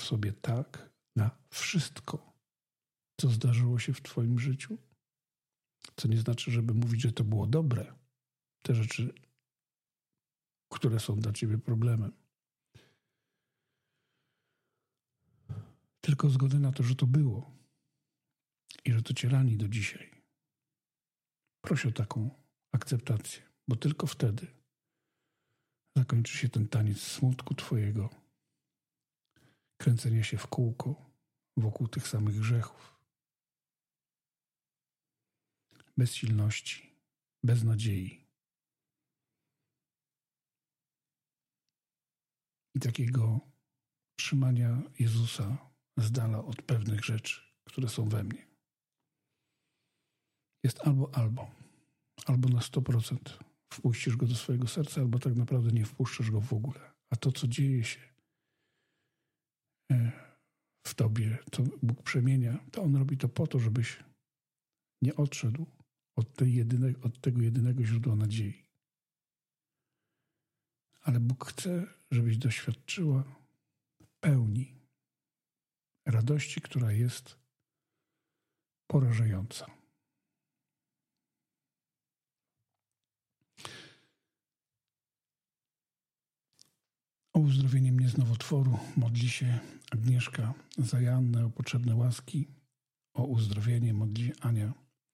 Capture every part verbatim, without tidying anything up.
sobie tak na wszystko, co zdarzyło się w twoim życiu. Co nie znaczy, żeby mówić, że to było dobre. Te rzeczy, które są dla ciebie problemem. Tylko zgodę na to, że to było i że to cię rani do dzisiaj. Proś o taką akceptację, bo tylko wtedy zakończy się ten taniec smutku twojego, kręcenia się w kółko wokół tych samych grzechów, bezsilności, beznadziei i takiego trzymania Jezusa z dala od pewnych rzeczy, które są we mnie. Jest albo, albo. Albo na sto procent wpuścisz Go do swojego serca, albo tak naprawdę nie wpuszczasz Go w ogóle. A to, co dzieje się w tobie, co Bóg przemienia, to On robi to po to, żebyś nie odszedł od, tej jedynej, od tego jedynego źródła nadziei. Ale Bóg chce, żebyś doświadczyła pełni radości, która jest porażająca. O uzdrowienie mnie z nowotworu modli się Agnieszka za Joannę, o potrzebne łaski. O uzdrowienie modli się Ania.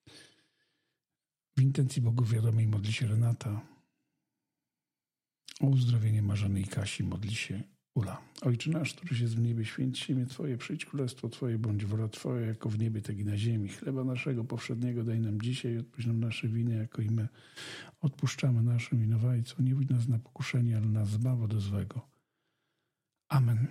W intencji Bogu wiadomej modli się Renata. O uzdrowienie Marzeny i Kasi modli się Ula. Ojcze nasz, któryś jest w niebie, święć się imię Twoje, przyjdź królestwo Twoje, bądź wola Twoja, jako w niebie, tak i na ziemi. Chleba naszego powszedniego daj nam dzisiaj, odpuść nam nasze winy, jako i my odpuszczamy naszym winowajcom. Nie wódź nas na pokuszenie, ale nas zbaw od złego. Amen.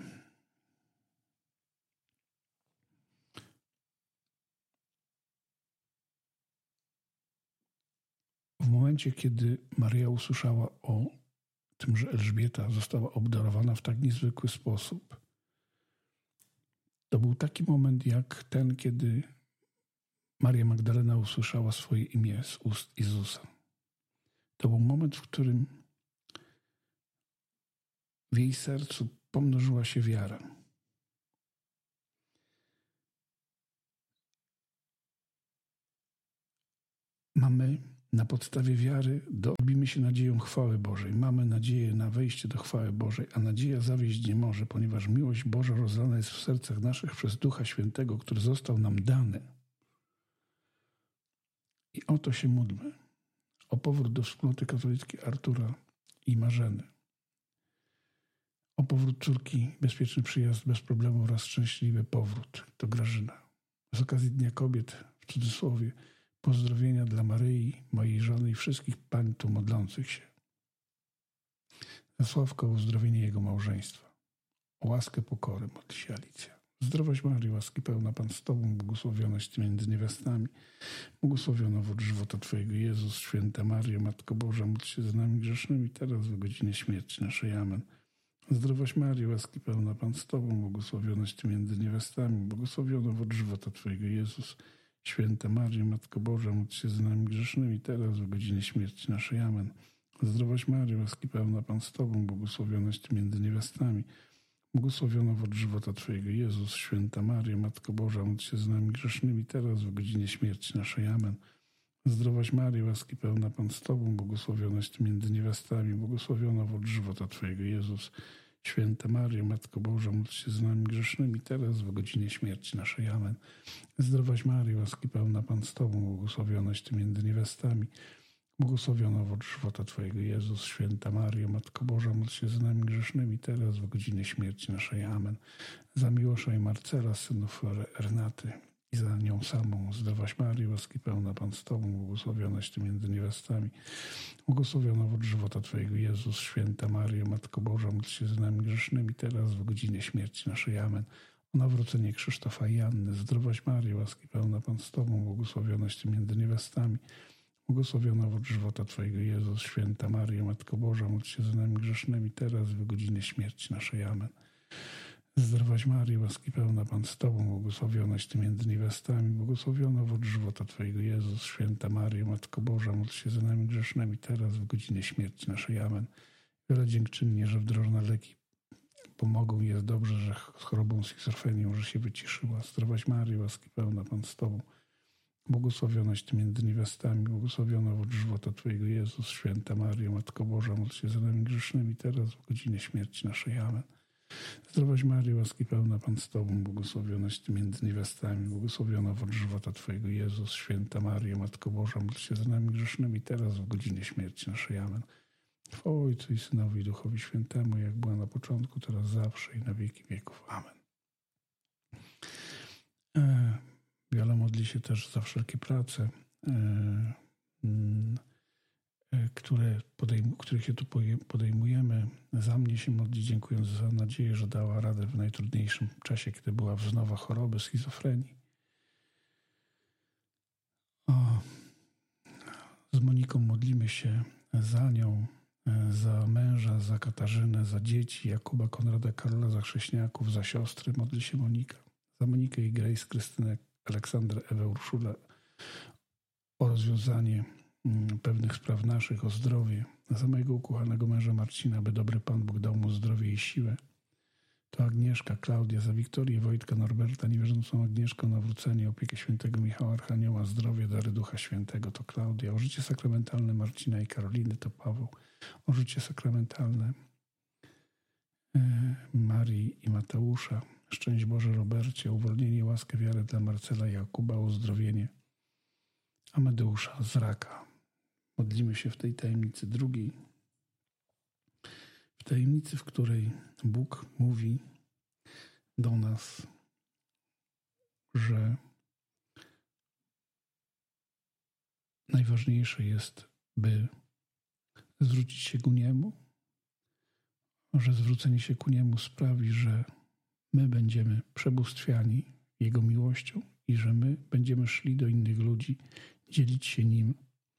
W momencie, kiedy Maryja usłyszała o tym, że Elżbieta została obdarowana w tak niezwykły sposób, to był taki moment jak ten, kiedy Maria Magdalena usłyszała swoje imię z ust Jezusa. To był moment, w którym w jej sercu pomnożyła się wiara. Mamy na podstawie wiary, dobimy się nadzieją chwały Bożej. Mamy nadzieję na wejście do chwały Bożej, a nadzieja zawieść nie może, ponieważ miłość Boża rozlana jest w sercach naszych przez Ducha Świętego, który został nam dany. I o to się módlmy. O powrót do wspólnoty katolickiej Artura i Marzeny. O powrót córki, bezpieczny przyjazd bez problemu oraz szczęśliwy powrót do Grażyna. Z okazji Dnia Kobiet, w cudzysłowie, pozdrowienia dla Maryi, mojej żony i wszystkich pań tu modlących się. Za Sławka o uzdrowienie jego małżeństwa. O łaskę pokory modli się Alicja. Zdrowaś Maryjo, łaski pełna Pan z Tobą, błogosławionaś Ty między niewiastami, błogosławiono owoc żywota Twojego Jezus. Święta Maryjo, Matko Boża, módl się za nami grzesznymi, teraz w godzinie śmierci naszej. Amen. Zdrowaś Maryjo, łaski pełna Pan z Tobą, błogosławionaś Ty między niewiastami, błogosławiono owoc żywota Twojego Jezus. Święta Maryjo, Matko Boża, módl się za nami grzesznymi, teraz w godzinie śmierci naszej. Amen. Zdrowaś Maryjo, łaski pełna Pan z Tobą, błogosławionaś Ty między niewiastami, błogosławiono owoc żywota Twojego Jezus. Święta Maryjo, Matko Boża, módl się za nami grzesznymi, teraz w godzinie śmierci naszej. Amen. Zdrowaś Maryjo, łaski pełna Pan z Tobą, błogosławionaś Ty między niewiastami, błogosławiono owoc żywota Twojego Jezus. Święta Maryjo, Matko Boża, módl się z nami grzesznymi, teraz w godzinie śmierci naszej. Amen. Zdrowaś Maryjo, łaski pełna Pan z Tobą, błogosławionaś Ty między niewiastami, błogosławiono owoc żywota Twojego Jezus. Święta Maryjo, Matko Boża, módl się z nami grzesznymi, teraz w godzinie śmierci naszej. Amen. Za Miłosza i Marcela, synów Renaty, i za nią samą. Zdrowaś Maryjo, łaski pełna Pan z Tobą, błogosławionaś Ty między niewiastami, błogosławiono owoc żywota Twojego Jezus. Święta Maryjo, Matko Boża, módl się z nami grzesznymi, teraz w godzinie śmierci naszej. Amen. O nawrócenie Krzysztofa i Janny. Zdrowaś Maryjo, łaski pełna Pan z Tobą, błogosławionaś Ty między niewiastami, błogosławiono owoc żywota Twojego Jezus. Święta Maryjo, Matko Boża, módl się z nami grzesznymi, teraz w godzinie śmierci naszej. Amen. Zdrowaś Maryjo, łaski pełna Pan z Tobą, błogosławionaś Ty między niewiastami, błogosławiono owoc żywota Twojego Jezus. Święta Maryjo, Matko Boża, módl się za nami grzesznymi, teraz w godzinie śmierci naszej. Amen. Wiele dziękczynnie, że wdrożone leki pomogą. Jest dobrze, że z chorobą schizofrenią, że się wyciszyła. Zdrowaś Maryjo, łaski pełna, Pan z Tobą. Błogosławionaś Ty między niewiastami, błogosławiona owoc żywota Twojego, Jezus. Święta Maryjo, Matko Boża, módl się za nami grzesznymi, teraz w godzinie śmierci naszej. Amen. Zdrowaś Maryjo, łaski pełna, Pan z Tobą, błogosławionaś Ty między niewiastami, błogosławiona owoc żywota Twojego, Jezus. Święta Maryjo, Matko Boża, módl się za nami grzesznymi, teraz w godzinie śmierci naszej. Amen. Chwała Ojcu i Synowi i Duchowi Świętemu, jak była na początku, teraz zawsze i na wieki wieków. Amen. E, Wiola modli się też za wszelkie prace, e, e, które podejm- których się tu podejmujemy. Za mnie się modli, dziękując za nadzieję, że dała radę w najtrudniejszym czasie, kiedy była wznowa choroby, schizofrenii. O, z Moniką modlimy się za nią, za męża, za Katarzynę, za dzieci, Jakuba, Konrada, Karola, za chrześniaków, za siostry. Modli się Monika. Za Monikę i Grace, Krystynę, Aleksandrę, Ewę, Urszulę o rozwiązanie pewnych spraw naszych, o zdrowie. Za mojego ukochanego męża Marcina, by dobry Pan Bóg dał mu zdrowie i siłę. To Agnieszka, Klaudia, za Wiktorię, Wojtka, Norberta, niewierzącą Agnieszkę, nawrócenie, opiekę świętego Michała Archanioła, zdrowie, dary Ducha Świętego, to Klaudia. O życie sakramentalne Marcina i Karoliny, to Paweł. O życie sakramentalne Marii i Mateusza. Szczęść Boże Robercie, uwolnienie, łaskę, wiarę dla Marcela i Jakuba, uzdrowienie Amadeusza z raka. Modlimy się w tej tajemnicy drugiej. W tajemnicy, w której Bóg mówi do nas, że najważniejsze jest, by zwrócić się ku Niemu, że zwrócenie się ku Niemu sprawi, że my będziemy przebóstwiani Jego miłością i że my będziemy szli do innych ludzi, dzielić się Nim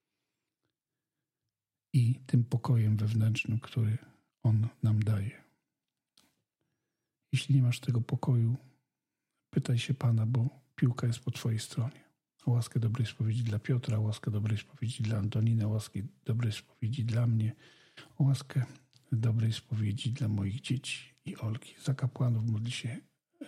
i tym pokojem wewnętrznym, który On nam daje. Jeśli nie masz tego pokoju, pytaj się Pana, bo piłka jest po Twojej stronie. O łaskę dobrej spowiedzi dla Piotra, o łaskę dobrej spowiedzi dla Antoniny, o łaskę dobrej spowiedzi dla mnie, o łaskę dobrej spowiedzi dla moich dzieci i Olgi. Za kapłanów modli się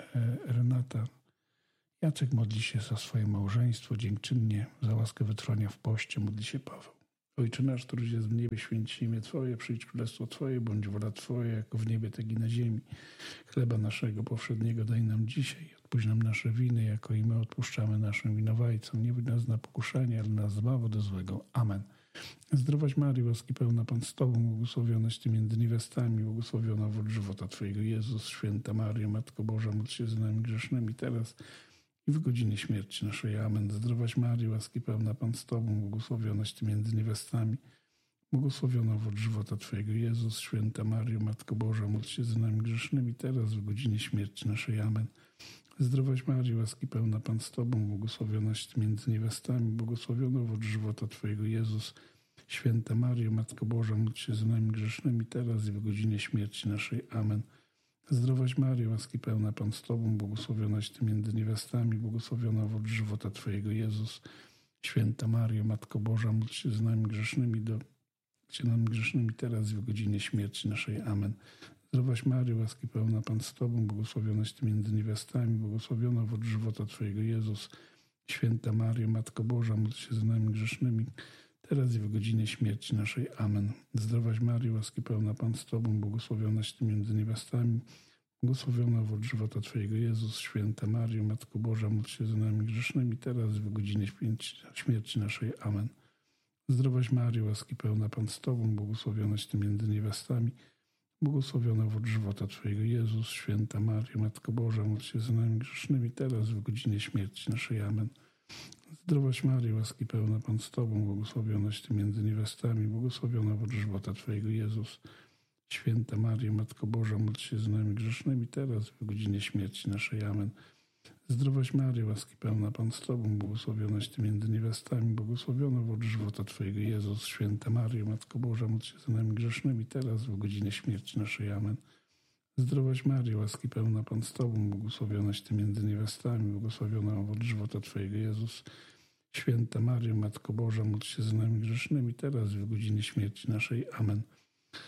Renata. Jacek modli się za swoje małżeństwo, dziękczynnie za łaskę wytrwania w poście modli się Paweł. Ojcze nasz, któryś jest w niebie, święć się imię Twoje, przyjdź królestwo Twoje, bądź wola Twoja, jako w niebie, tak i na ziemi. Chleba naszego powszedniego daj nam dzisiaj, odpuść nam nasze winy, jako i my odpuszczamy naszym winowajcom. Nie wódź nas na pokuszenie, ale nas zbaw od złego. Amen. Zdrowaś Maryjo, łaski pełna, Pan z Tobą, błogosławionaś Ty między niewiastami, błogosławiona owoc żywota Twojego, Jezus. Święta Maryjo, Matko Boża, módl się za nami grzesznymi teraz i w godzinie śmierci naszej. Amen. Zdrowaś Maryjo, łaski pełna, Pan z Tobą, błogosławionaś Ty między niewiastami, błogosławiona owoc żywota Twojego, Jezus. Święta Maryjo, Matko Boża, módl się za nami grzesznymi teraz w godzinie śmierci naszej. Amen. Zdrowaś Maryjo, łaski pełna, Pan z Tobą, błogosławionaś Ty między niewiastami, błogosławiona owoc żywota Twojego, Jezus. Święta Maryjo, Matko Boża, módl się za nami grzesznymi teraz i w godzinie śmierci naszej. Amen. Zdrowaś Maryjo, łaski pełna, Pan z Tobą, błogosławionaś Ty między niewiastami, błogosławiona owoc żywota Twojego, Jezus. Święta Maryjo, Matko Boża, módl się za nami grzesznymi, do, się nami grzesznymi teraz i w godzinie śmierci naszej. Amen. Zdrowaś Maryjo, łaski pełna, Pan z Tobą, błogosławionaś Ty między niewiastami, błogosławiona owoc żywota Twojego, Jezus. Święta Maryjo, Matko Boża, módl się za nami grzesznymi, teraz i w godzinie śmierci naszej. Amen. Zdrowaś Maryjo, łaski pełna, Pan z Tobą, błogosławionaś Ty między niewiastami, błogosławiona owoc żywota Twojego, Jezus. Święta Maryjo, Matko Boża, módl się za nami grzesznymi, teraz i w godzinie śmierci naszej. Amen. Zdrowaś Maryjo, łaski pełna, Pan z Tobą, błogosławionaś Ty między niewiastami, błogosławiona owoc żywota Twojego, Jezus. Święta Maryjo, Matko Boża, módl się za nami grzesznymi, teraz w godzinie śmierci naszej. Amen. Zdrowaś Maryjo, łaski pełna, Pan z Tobą, błogosławionaś Ty między niewiastami, błogosławiona owoc żywota Twojego, Jezus. Święta Maryjo, Matko Boża, módl się za nami grzesznymi, teraz w godzinie śmierci naszej. Amen. Zdrowaś Maryjo, łaski pełna, Pan z Tobą, błogosławionaś Ty między niewiastami, błogosławiona owoc żywota Twojego, Jezus. Święta Maryjo, Matko Boża, módl się za nami grzesznymi, teraz w godzinie śmierci naszej. Amen. Zdrowaś Maryjo, łaski pełna, Pan z Tobą, błogosławionaś Ty między niewiastami, błogosławiona owoc żywota Twojego, Jezus. Święta Maryjo, Matko Boża, módl się za nami grzesznymi, teraz w godzinie śmierci naszej. Amen.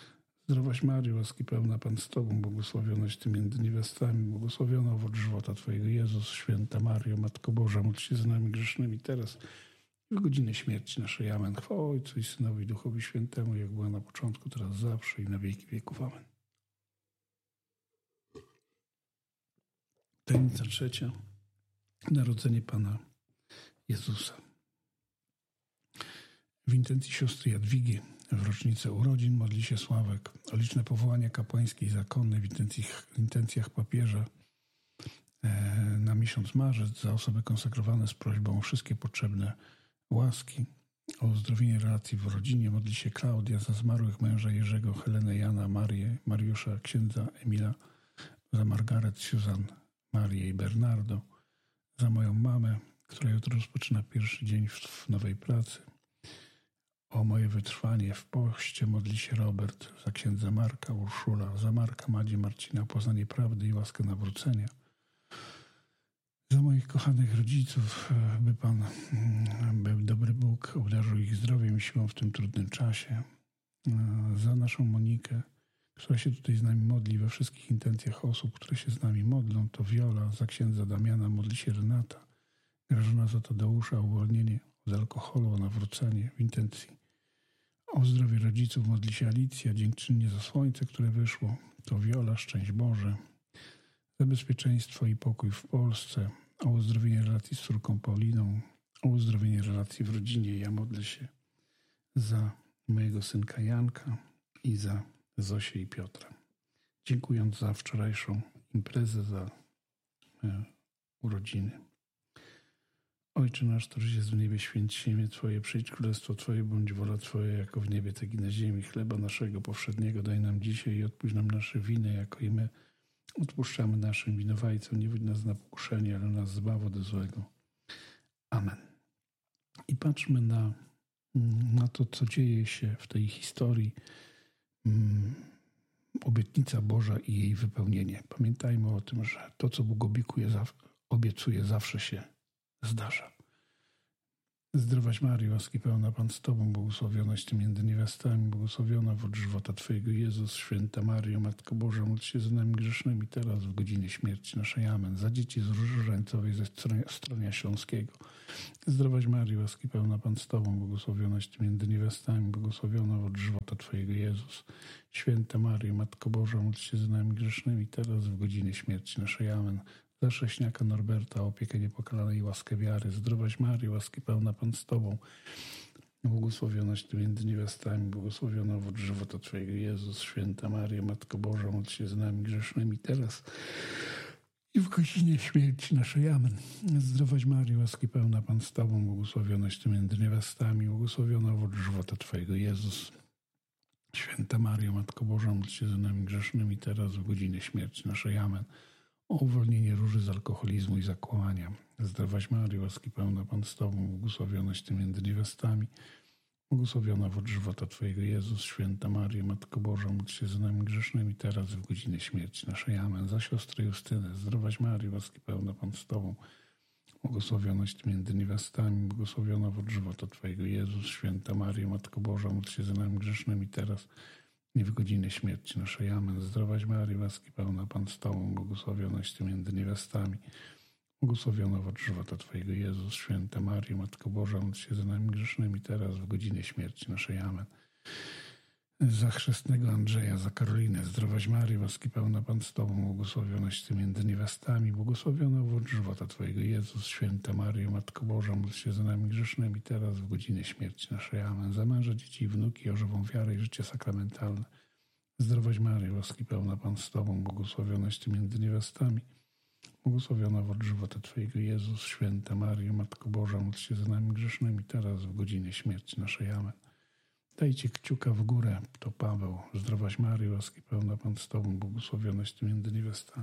Zdrowaś Maryjo, łaski pełna, Pan z Tobą, błogosławionaś Ty między niewiastami, błogosławiona owoc żywota Twojego, Jezus. Święta Maryjo, Matko Boża, módl się za nami grzesznymi teraz i w godzinę śmierci naszej. Amen. Chwała Ojcu i Synowi i Duchowi Świętemu, jak była na początku, teraz zawsze i na wieki wieków. Amen. Tajemnica trzecia. Narodzenie Pana Jezusa. W intencji siostry Jadwigi w rocznicę urodzin modli się Sławek o liczne powołania kapłańskie i zakonne w intencjach, w intencjach papieża e, na miesiąc marzec za osoby konsekrowane z prośbą o wszystkie potrzebne łaski, o uzdrowienie relacji w rodzinie. Modli się Klaudia za zmarłych męża Jerzego, Helenę, Jana, Marię, Mariusza, księdza Emila, za Margaret, Susan, Marię i Bernardo, za moją mamę, która jutro rozpoczyna pierwszy dzień w nowej pracy. O moje wytrwanie w poście modli się Robert, za księdza Marka, Urszula, za Marka, Madzie, Marcina, o poznanie prawdy i łaskę nawrócenia. Za moich kochanych rodziców, by Pan, by dobry Bóg obdarzył ich zdrowiem i siłą w tym trudnym czasie. Za naszą Monikę, która się tutaj z nami modli we wszystkich intencjach osób, które się z nami modlą, to Wiola, za księdza Damiana modli się Renata, Grażyna za Tadeusza, o uwolnienie od alkoholu, o nawrócenie w intencji. O zdrowie rodziców modli się Alicja, dziękczynnie za słońce, które wyszło, to Wiola, szczęść Boże, za bezpieczeństwo i pokój w Polsce, o uzdrowienie relacji z córką Pauliną, o uzdrowienie relacji w rodzinie. Ja modlę się za mojego synka Janka i za Zosię i Piotra. Dziękując za wczorajszą imprezę, za e, urodziny. Ojcze nasz, któryś jest w niebie, święć się imię Twoje, przyjdź królestwo Twoje, bądź wola Twoja, jako w niebie, tak i na ziemi. Chleba naszego powszedniego daj nam dzisiaj i odpuść nam nasze winy, jako i my odpuszczamy naszym winowajcom. Nie wódź nas na pokuszenie, ale nas zbaw od złego. Amen. I patrzmy na, na to, co dzieje się w tej historii. Obietnica Boża i jej wypełnienie. Pamiętajmy o tym, że to, co Bóg obiecuje, obiecuje, zawsze się zdarza. Zdrowaś Maryjo, łaski pełna, Pan z Tobą, błogosławionaś Ty między niewiastami, błogosławiona owoc żywota Twojego, Jezus. Święta Maryjo, Matko Boża, módl się za nami grzesznymi teraz w godzinie śmierci naszej. Amen. Za dzieci z Róży Różańcowej ze Stronia Śląskiego. Zdrowaś Maryjo, łaski pełna, Pan z Tobą, błogosławionaś Ty między niewiastami, błogosławiona owoc żywota Twojego, Jezus. Święta Maryjo, Matko Boża, módl się za nami grzesznymi teraz w godzinie śmierci naszej. Amen. Za Sześniaka Norberta, opiekę niepokalanej i łaskę wiary. Zdrowaś Maryjo, łaski pełna, Pan z Tobą, błogosławionaś Ty między niewiastami, błogosławiona owoc żywota Twojego, Jezus. Święta Maryjo, Matko Boża, módl się z nami grzesznymi teraz i w godzinie śmierci naszej. Amen. Zdrowaś Maryjo, łaski pełna, Pan z Tobą, błogosławionaś Ty między niewiastami, błogosławiona owoc żywota Twojego, Jezus. Święta Maryjo, Matko Boża, módl się za nami grzesznymi teraz w godzinie śmierci naszej. Amen. O uwolnienie Róży z alkoholizmu i zakłamania. Zdrowaś Maryjo, łaski pełna, Pan z Tobą, błogosławionaś Ty między niewiastami, błogosławiona owoc żywota Twojego, Jezus. Święta Maryjo, Matko Boża, módl się za nami grzesznymi teraz w godzinę śmierci naszej. Amen. Za siostrę Justynę. Zdrowaś Maryjo, łaski pełna, Pan z Tobą, błogosławionaś Ty między niewiastami, błogosławiona owoc żywota Twojego, Jezus. Święta Maryjo, Matko Boża, módl się za nami grzesznymi teraz i w godzinę śmierci naszej. Amen. Zdrowaś Maryjo, łaski pełna, Pan z Tobą, błogosławionaś Ty między niewiastami, błogosławiona owoc żywota Twojego, Jezus. Święta Maryjo, Matko Boża, módl się za nami grzesznymi teraz w godzinę śmierci naszej. Amen. Za chrzestnego Andrzeja, za Karolinę. Zdrowaś Maryjo, łaski pełna, Pan z Tobą, błogosławionaś Ty między niewiastami, błogosławiona owoc żywota Twojego, Jezus. Święta Maryjo, Matko Boża, módl się za nami grzesznymi teraz w godzinę śmierci naszej. Amen. Za męża, dzieci i wnuki, o żywą wiarę i życie sakramentalne. Zdrowaś Maryjo, łaski pełna, Pan z Tobą, błogosławionaś Ty między niewiastami, błogosławiona owoc żywota Twojego, Jezus. Święta Maryjo, Matko Boża, módl się za nami grzesznymi teraz w godzinie śmierci naszej. Amen. Dajcie kciuka w górę, to Paweł. Zdrowaś Maryjo, łaski pełna, Pan z Tobą, błogosławionaś Ty między niewiastami,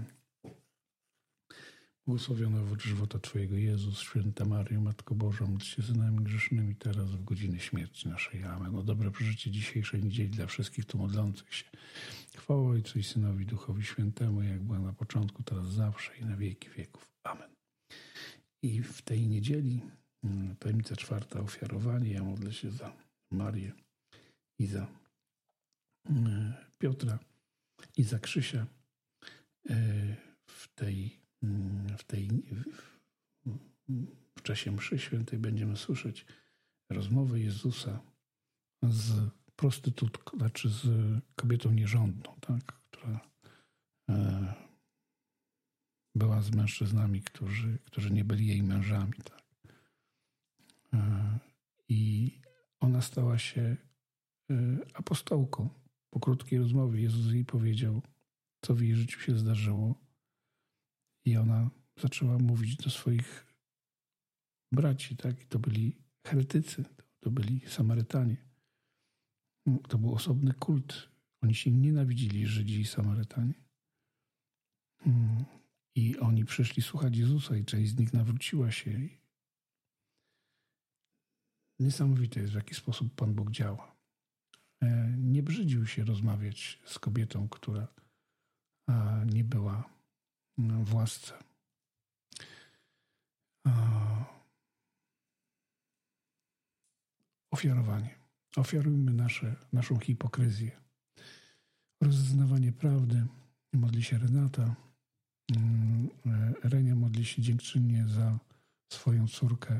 błogosławiona owoc żywota Twojego, Jezus. Święta Maryjo, Matko Boża, módl się za nami grzesznymi teraz w godzinie śmierci naszej. Amen. O dobre przeżycie dzisiejszej niedzieli dla wszystkich tu modlących się. Chwała Ojcu i Synowi i Duchowi Świętemu, jak była na początku, teraz zawsze i na wieki wieków. Amen. I w tej niedzieli, tajemnica czwarta, ofiarowanie. Ja modlę się za Marię i za Piotra i za Krzysia w tej, w tej w czasie mszy świętej będziemy słyszeć rozmowę Jezusa z prostytutką, znaczy z kobietą nierządną, tak, która była z mężczyznami, którzy, którzy nie byli jej mężami. Tak. I ona stała się apostołką. Po krótkiej rozmowie Jezus jej powiedział, co w jej życiu się zdarzyło. I ona zaczęła mówić do swoich braci. Tak? I to byli heretycy, to byli Samarytanie. To był osobny kult. Oni się nienawidzili, Żydzi i Samarytanie. I oni przyszli słuchać Jezusa i część z nich nawróciła się. Niesamowite jest, w jaki sposób Pan Bóg działa. Nie brzydził się rozmawiać z kobietą, która nie była w łasce. Ofiarowanie. Ofiarujmy nasze, naszą hipokryzję. Rozeznawanie prawdy. Modli się Renata. Renia modli się dziękczynnie za swoją córkę.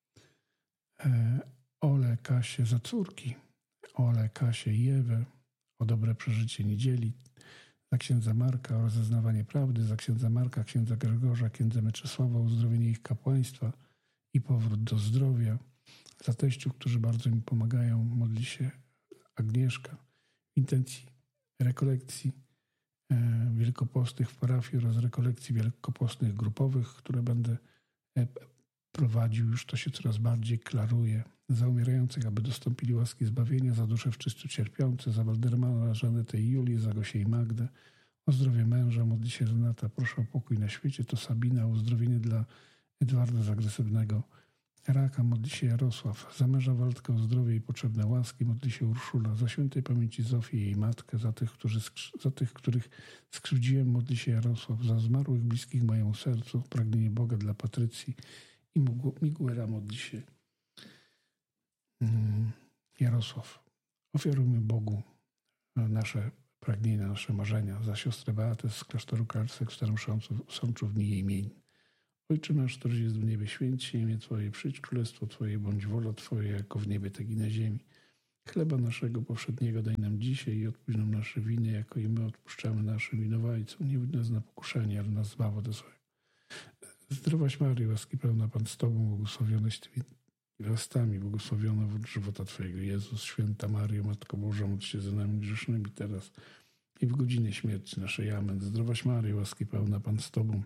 Ole, Kasię za córki. Ole, Kasię i Ewę o dobre przeżycie niedzieli. Za księdza Marka o rozeznawanie prawdy. Za księdza Marka, księdza Grzegorza, księdza Mieczysława o uzdrowienie ich kapłaństwa i powrót do zdrowia. Za teściów, którzy bardzo mi pomagają, modli się Agnieszka. W intencji rekolekcji wielkopostnych w parafii oraz rekolekcji wielkopostnych grupowych, które będę prowadził, już to się coraz bardziej klaruje. Za umierających, aby dostąpili łaski zbawienia, za dusze w czystu cierpiące, za Waldermana, Żanetę i Julię, za Gosię i Magdę. O zdrowie męża, modli się Renata, proszę o pokój na świecie. To Sabina, o uzdrowienie dla Edwarda z agresywnego raka, modli się Jarosław. Za męża Waldka o zdrowie i potrzebne łaski, modli się Urszula. Za świętej pamięci Zofię i jej matkę, za tych, którzy skrzy- za tych, których skrzywdziłem, modli się Jarosław. Za zmarłych bliskich mojemu sercu, pragnienie Boga dla Patrycji i Miguela, modli się Jarosław. Ofiarujmy Bogu nasze pragnienia, nasze marzenia. Za siostrę Beatę z klasztoru Karlsek w Starym Sączu w dni jej imienin. Ojcze nasz, któryś jest w niebie, święć się imię Twoje, przyjdź królestwo Twoje, bądź wola Twoja, jako w niebie, tak i na ziemi. Chleba naszego powszedniego daj nam dzisiaj i odpuść nam nasze winy, jako i my odpuszczamy naszym winowajcom. Nie wódź nas na pokuszenie, ale nas zbaw ode złego. Zdrowaś Maryjo, łaski pełna Pan z Tobą, błogosławionaś Ty niewiastami, błogosławiona wód żywota Twojego. Jezus, święta Maryjo, Matko Boża, módl się za nami grzesznymi teraz i w godzinie śmierci naszej. Amen. Zdrowaś Maryjo, łaski pełna Pan z Tobą,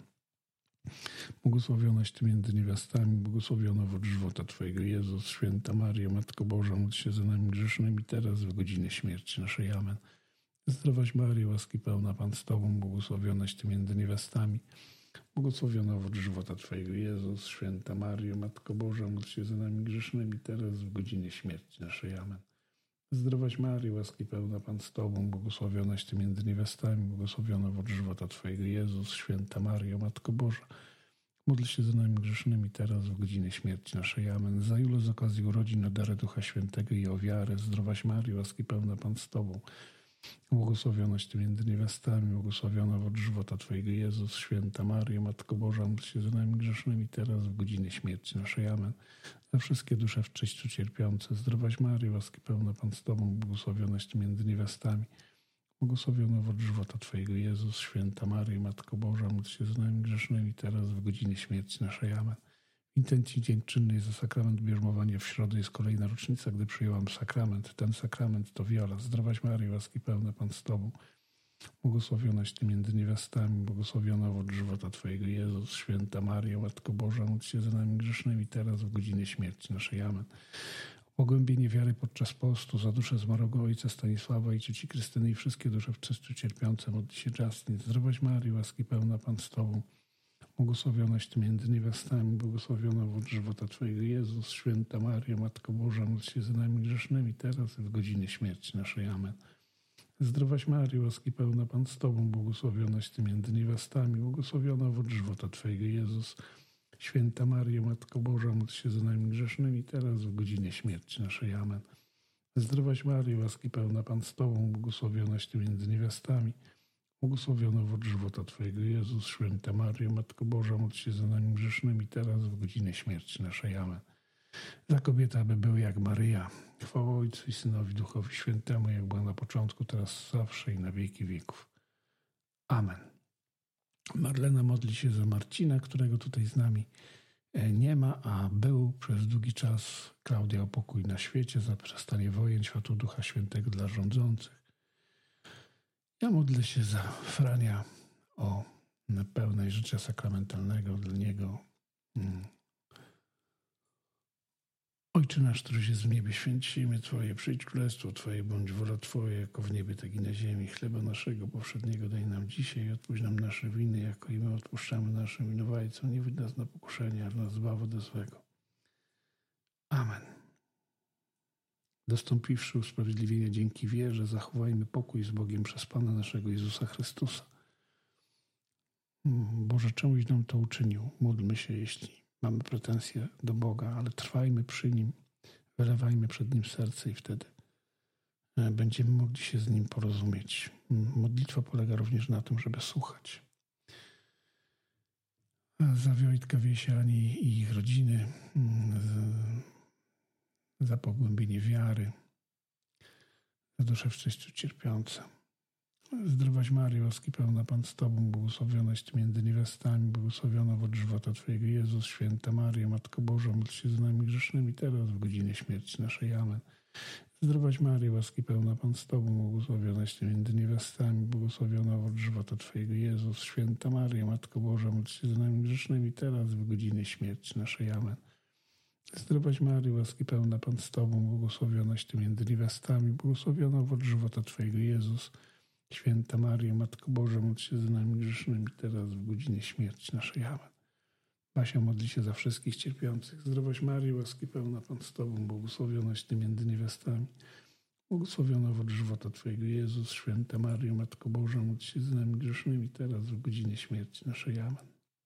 błogosławionaś Ty między niewiastami, błogosławiona wód żywota Twojego. Jezus, święta Maryjo, Matko Boża, módl się za nami grzesznymi teraz w godzinie śmierci naszej. Amen. Zdrowaś Maryjo, łaski pełna Pan z Tobą, błogosławionaś Ty między niewiastami, błogosławiona wód żywota Twojego. Jezus, święta Maryjo, Matko Boża, módl się za nami grzesznymi teraz w godzinie śmierci naszej. Amen. Zdrowaś Maryjo, łaski pełna Pan z Tobą, błogosławionaś Ty między niewiastami, błogosławiona wód żywota Twojego. Jezus, święta Maryjo, Matko Boża, módl się za nami grzesznymi teraz w godzinie śmierci naszej. Amen. Za Julę z okazji urodzin o darę Ducha Świętego i o wiarę. Zdrowaś Maryjo, łaski pełna Pan z Tobą, błogosławionaś Ty między niewiastami, błogosławiona wód żywota Twojego. Jezus, święta Maryjo, Matko Boża, módl się za nami grzesznymi teraz w godzinie śmierci naszej. Amen. Za wszystkie dusze w czyściu cierpiące. Zdrowaś Maryjo, łaski pełna Pan z Tobą, błogosławionaś Ty między niewiastami, błogosławiona wód żywota Twojego. Jezus, święta Maryjo, Matko Boża, módl się za nami grzesznymi teraz w godzinie śmierci naszej. Amen. W intencji dziękczynnej za sakrament bierzmowania w środę jest kolejna rocznica, gdy przyjęłam sakrament. Ten sakrament to Wiola. Zdrowaś Maryjo, łaski pełna Pan z Tobą, błogosławionaś Ty między niewiastami, błogosławiona wód żywota Twojego. Jezus, święta Maryjo, Matko Boża, módl się za nami grzesznymi teraz w godzinie śmierci naszej. Amen. Pogłębienie wiary podczas postu, za duszę zmarłego ojca Stanisława i cioci Krystyny i wszystkie dusze w czystu cierpiące, modli się Justin. Zdrowaś Maryjo, łaski pełna Pan z Tobą, błogosławionaś Ty między niewiastami, błogosławiona wód żywota Twojego. Jezus, święta Maryjo, Matko Boża, módl się za nami grzesznymi teraz i w godzinie śmierci naszej. Amen. Zdrowaś Maryjo, łaski pełna Pan z Tobą, błogosławionaś Ty między niewiastami, błogosławiona wód żywota Twojego. Jezus, święta Maryjo, Matko Boża, módl się za nami grzesznymi teraz w godzinie śmierci naszej. Amen. Zdrowaś Maryjo, łaski pełna Pan z Tobą, błogosławionaś Ty między niewiastami, błogosławiony owoc żywota Twojego, Jezus. Święta Maryjo, Matko Boża, módl się za nami grzesznymi, teraz w godzinę śmierci naszej. Amen. Za kobiety, aby były jak Maryja. Chwała Ojcu i Synowi, Duchowi Świętemu, jak była na początku, teraz zawsze i na wieki wieków. Amen. Marlena modli się za Marcina, którego tutaj z nami nie ma, a był przez długi czas. Klaudia o pokój na świecie, za przestanie wojen, światło Ducha Świętego dla rządzących. Ja modlę się za Frania o pełnej życia sakramentalnego dla niego. Ojcze nasz, któryś jest w niebie, święć się imię Twoje, przyjdź królestwo Twoje, bądź wola Twoja, jako w niebie, tak i na ziemi. Chleba naszego powszedniego daj nam dzisiaj i odpuść nam nasze winy, jako i my odpuszczamy naszym winowajcom. Nie wódź nas na pokuszenie, ale nas zbaw ode złego. Amen. Dostąpiwszy usprawiedliwienia dzięki wierze, zachowajmy pokój z Bogiem przez Pana naszego Jezusa Chrystusa. Boże, czemuś nam to uczynił. Módlmy się, jeśli mamy pretensje do Boga, ale trwajmy przy Nim, wylewajmy przed Nim serce i wtedy będziemy mogli się z Nim porozumieć. Modlitwa polega również na tym, żeby słuchać. Za Wojtka Wiesiani i ich rodziny, za pogłębienie wiary, za dusze w szczęściu cierpiące. Zdrowaś Maryjo, łaski pełna Pan z Tobą, błogosławionaś Ty między niewiastami, błogosławiona owoc żywota Twojego, Jezus. Święta Maryjo, Matko Boża, módl się za nami grzesznymi, teraz w godzinie śmierci naszej. Amen. Zdrowaś Maryjo, łaski pełna Pan z Tobą, błogosławionaś Ty między niewiastami, błogosławiona owoc żywota Twojego, Jezus. Święta Maryjo, Matko Boża, módl się za nami grzesznymi, teraz w godzinie śmierci naszej. Amen. Zdrowaś Maryjo, łaski pełna Pan z Tobą, błogosławionaś Ty między niewiastami, błogosławiona owoc żywota Twojego, Jezus. Święta Maryjo, Matko Boża, módl się za nami grzesznymi, teraz w godzinie śmierci naszej. Amen. Basia modli się za wszystkich cierpiących. Zdrowaś Maryjo, łaski pełna Pan z Tobą, błogosławionaś Ty między niewiastami, błogosławiona owoc żywota Twojego, Jezus. Święta Maryjo, Matko Boża, módl się za nami grzesznymi, teraz w godzinie śmierci naszej. Amen.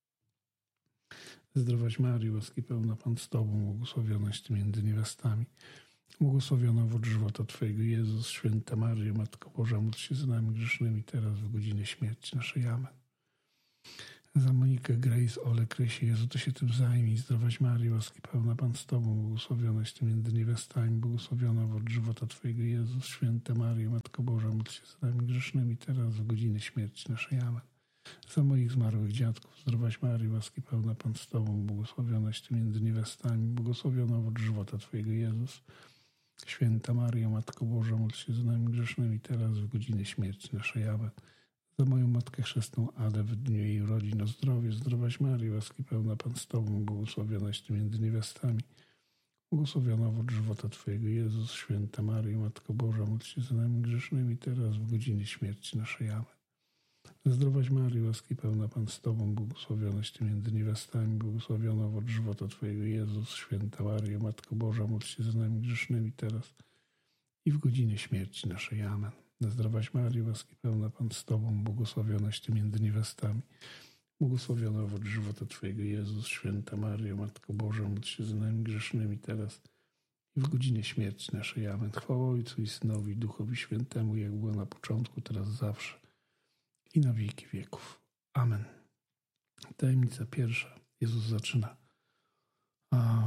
Zdrowaś Maryjo, łaski pełna Pan z Tobą, błogosławionaś Ty między niewiastami, błogosławiona owoc żywota Twojego, Jezus. Święta Maryjo, Matko Boża, módl się za nami grzesznymi, teraz w godzinie śmierci naszej. Amen. Za Monikę, Grace, Ole, Krysię, Jezu, Ty się tym zajmij. Zdrowaś Maryjo, łaski pełna Pan z Tobą, błogosławionaś Ty między niewiastami, błogosławiona owoc żywota Twojego, Jezus. Święta Maryjo, Matko Boża, módl się za nami grzesznymi, teraz w godzinie śmierci naszej. Amen. Za moich zmarłych dziadków, zdrowaś Maryjo, łaski pełna Pan z Tobą, błogosławionaś Ty między niewiastami, błogosławiona owoc żywota Twojego, Jezus. Święta Maryjo, Matko Boża, módl się za nami grzesznymi, teraz w godzinie śmierci naszej. Amen. Za moją matkę chrzestną Adę w dniu jej urodzin o zdrowie, zdrowaś Maryjo, łaski pełna Pan z Tobą, błogosławionaś Ty między niewiastami, błogosławiona owoc żywota Twojego, Jezus. Święta Maryjo, Matko Boża, módl się za nami grzesznymi, teraz w godzinie śmierci naszej. Amen. Zdrowaś Maryjo, łaski pełna Pan z Tobą, błogosławionaś Ty między niewiastami, błogosławiona owoc żywota Twojego, Jezus. Święta Maryjo, Matko Boża, módl się za nami grzesznymi, teraz i w godzinie śmierci naszej. Amen. Zdrowaś Maryjo, łaski pełna Pan z Tobą, błogosławionaś Ty między niewiastami, błogosławiona owoc żywota Twojego, Jezus. Święta Maryjo, Matko Boża, módl się za nami grzesznymi, teraz i w godzinie śmierci naszej. Amen. Chwała Ojcu i Synowi, Duchowi Świętemu, jak było na początku, teraz zawsze i na wieki wieków. Amen. Tajemnica pierwsza. Jezus zaczyna a,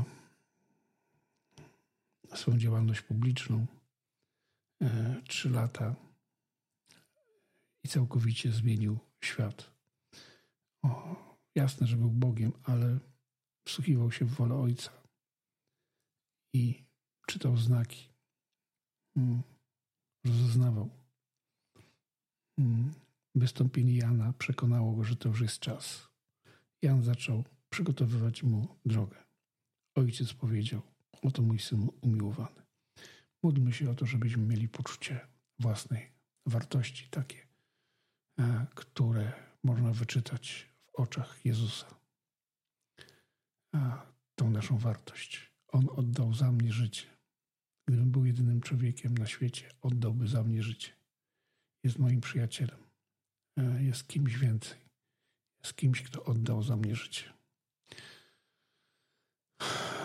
swoją działalność publiczną. E, trzy lata i całkowicie zmienił świat. O, jasne, że był Bogiem, ale wsłuchiwał się w wolę Ojca i czytał znaki. Mm, rozeznawał. Mm. Wystąpienie Jana przekonało go, że to już jest czas. Jan zaczął przygotowywać mu drogę. Ojciec powiedział: oto mój syn umiłowany. Módlmy się o to, żebyśmy mieli poczucie własnej wartości, takie, które można wyczytać w oczach Jezusa. A tą naszą wartość. On oddał za mnie życie. Gdybym był jedynym człowiekiem na świecie, oddałby za mnie życie. Jest moim przyjacielem. Jest kimś więcej. Jest kimś, kto oddał za mnie życie.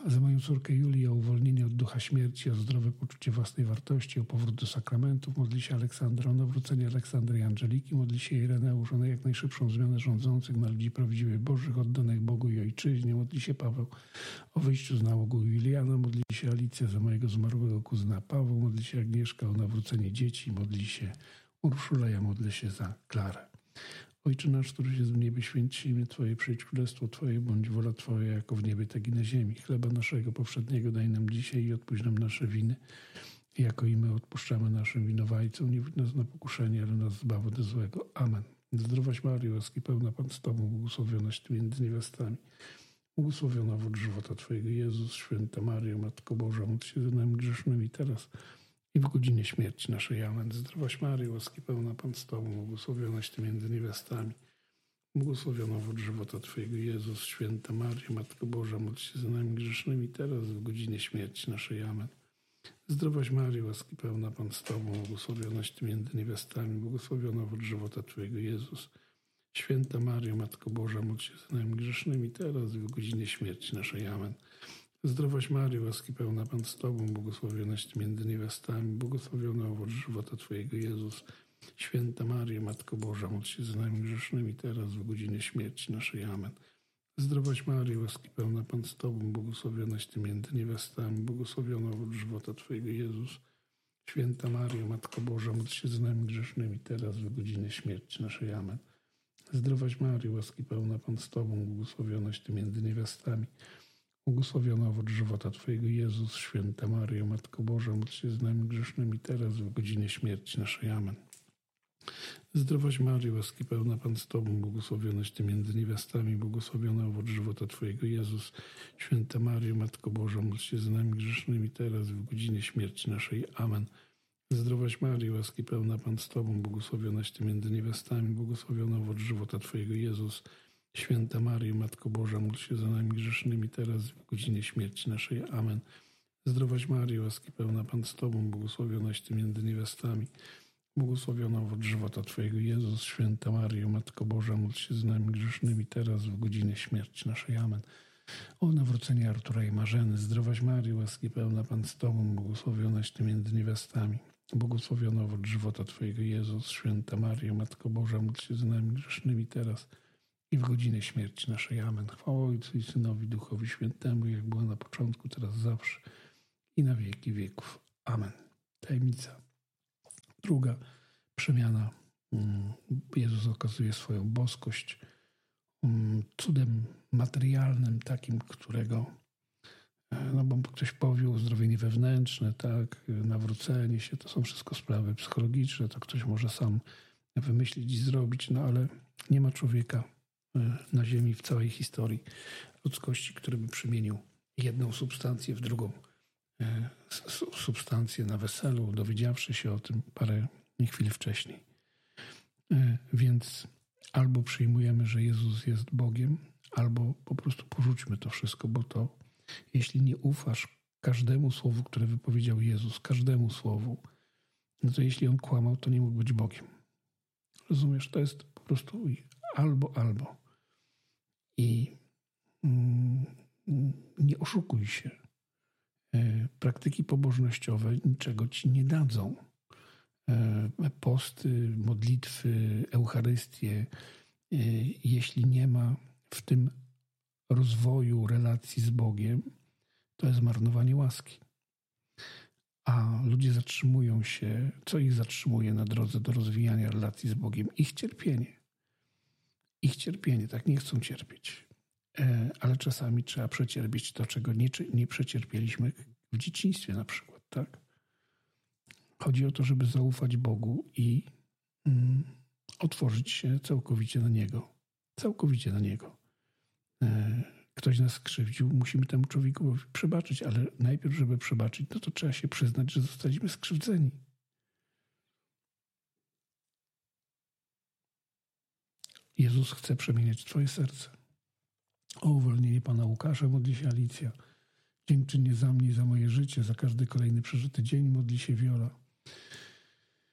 za moją córkę Julię o uwolnienie od ducha śmierci, o zdrowe poczucie własnej wartości, o powrót do sakramentów. Modli się Aleksandra o nawrócenie Aleksandry i Angeliki. Modli się Ireneusz o jak najszybszą zmianę rządzących na ludzi prawdziwych Bożych, oddanych Bogu i Ojczyźnie. Modli się Paweł o wyjściu z nałogu Juliana. Modli się Alicja za mojego zmarłego kuzyna Pawła. Modli się Agnieszka o nawrócenie dzieci. Modli się Urszula, ja modlę się za Klarę. Ojcze nasz, któryś jest w niebie, święć się imię Twoje, przyjdź królestwo Twoje, bądź wola Twoja, jako w niebie, tak i na ziemi. Chleba naszego powszedniego daj nam dzisiaj i odpuść nam nasze winy, jako i my odpuszczamy naszym winowajcom. Nie wódź nas na pokuszenie, ale nas zbaw ode złego. Amen. Zdrowaś Maryjo, łaski pełna Pan z Tobą, błogosławionaś Ty między niewiastami. Błogosławiona owoc żywota Twojego, Jezus. Święta Maryjo, Matko Boża, módl się za nami grzesznymi teraz i w godzinie śmierci naszej. Amen. Zdrowaś Maryjo, łaski pełna Pan z Tobą, błogosławionaś Ty między niewiastami. Błogosławiona owoc żywota Twojego, Jezus. Święta Maryjo, Matko Boża, módl się za nami grzesznymi teraz i w godzinie śmierci naszej. Amen. Zdrowaś Maryjo, łaski pełna Pan z Tobą, błogosławionaś Ty między niewiastami. Błogosławiona owoc żywota Twojego, Jezus. Święta Maryjo, Matko Boża, módl się za nami grzesznymi teraz i w godzinie śmierci naszej. Amen. Zdrowaś Maryjo, łaski pełna Pan z Tobą, błogosławionaś Ty między niewiastami, błogosławiona owoc żywota Twojego, Jezus. Święta Maryjo, Matko Boża, módl się za nami grzesznymi teraz w godzinie śmierci naszej. Amen. Zdrowaś Maryjo, łaski pełna Pan z Tobą, błogosławionaś Ty między niewiastami, błogosławiona owoc żywota Twojego, Jezus. Święta Maryjo, Matko Boża, módl się za nami grzesznymi teraz w godzinie śmierci naszej. Amen. Zdrowaś Maryjo, łaski pełna Pan z Tobą, błogosławionaś Ty między niewiastami, błogosławiona owoc żywota Twojego, Jezus. Święta Maryjo, Matko Boża, módl się z nami grzesznymi teraz w godzinie śmierci naszej. Amen. Zdrowaś Maryjo, łaski pełna Pan z Tobą, błogosławionaś Ty między niewiastami, błogosławiona owoc żywota Twojego, Jezus. Święta Maryjo, Matko Boża, módl się z nami grzesznymi teraz w godzinie śmierci naszej. Amen. Zdrowaś Maryjo, łaski pełna Pan z Tobą, błogosławionaś Ty między niewiastami, błogosławiona owoc żywota Twojego, Jezus. Święta Maryjo, Matko Boża, módl się za nami grzesznymi teraz w godzinie śmierci naszej. Amen. Zdrowaś Maryjo, łaski pełna Pan z Tobą, błogosławionaś Ty między niewiastami, błogosławiona owoc żywota Twojego, Jezus. Święta Maryjo, Matko Boża, módl się z nami grzesznymi teraz w godzinie śmierci naszej. Amen. O nawrócenie Artura i Marzeny. Zdrowaś Maryjo, łaski pełna Pan z Tobą, błogosławionaś Ty między niewiastami, błogosławiona owoc żywota Twojego, Jezus. Święta Maryjo, Matko Boża, módl się z nami grzesznymi teraz i w godzinę śmierci naszej. Amen. Chwała Ojcu i Synowi, Duchowi Świętemu, jak była na początku, teraz zawsze i na wieki wieków. Amen. Tajemnica druga. Przemiana. Jezus okazuje swoją boskość cudem materialnym, takim, którego, no bo ktoś powie, uzdrowienie wewnętrzne, tak, nawrócenie się, to są wszystko sprawy psychologiczne, to ktoś może sam wymyślić i zrobić, no ale nie ma człowieka na ziemi w całej historii ludzkości, który by przemienił jedną substancję w drugą substancję na weselu, dowiedziawszy się o tym parę chwil wcześniej. Więc albo przyjmujemy, że Jezus jest Bogiem, albo po prostu porzućmy to wszystko, bo to, jeśli nie ufasz każdemu słowu, które wypowiedział Jezus, każdemu słowu, no to jeśli On kłamał, to nie mógł być Bogiem. Rozumiesz? To jest po prostu albo, albo. I mm, nie oszukuj się. Praktyki pobożnościowe niczego ci nie dadzą. Posty, modlitwy, Eucharystie, jeśli nie ma w tym rozwoju relacji z Bogiem, to jest marnowanie łaski. A ludzie zatrzymują się, co ich zatrzymuje na drodze do rozwijania relacji z Bogiem? Ich cierpienie. Ich cierpienie, tak, nie chcą cierpieć. Ale czasami trzeba przecierpieć to, czego nie, nie przecierpieliśmy w dzieciństwie na przykład, tak? Chodzi o to, żeby zaufać Bogu i mm, otworzyć się całkowicie na Niego. Całkowicie na Niego. E, ktoś nas skrzywdził, musimy temu człowiekowi przebaczyć, ale najpierw, żeby przebaczyć, no to trzeba się przyznać, że zostaliśmy skrzywdzeni. Jezus chce przemieniać Twoje serce. O uwolnienie Pana Łukasza modli się Alicja. Dziękczynnie za mnie i za moje życie, za każdy kolejny przeżyty dzień modli się Wiola.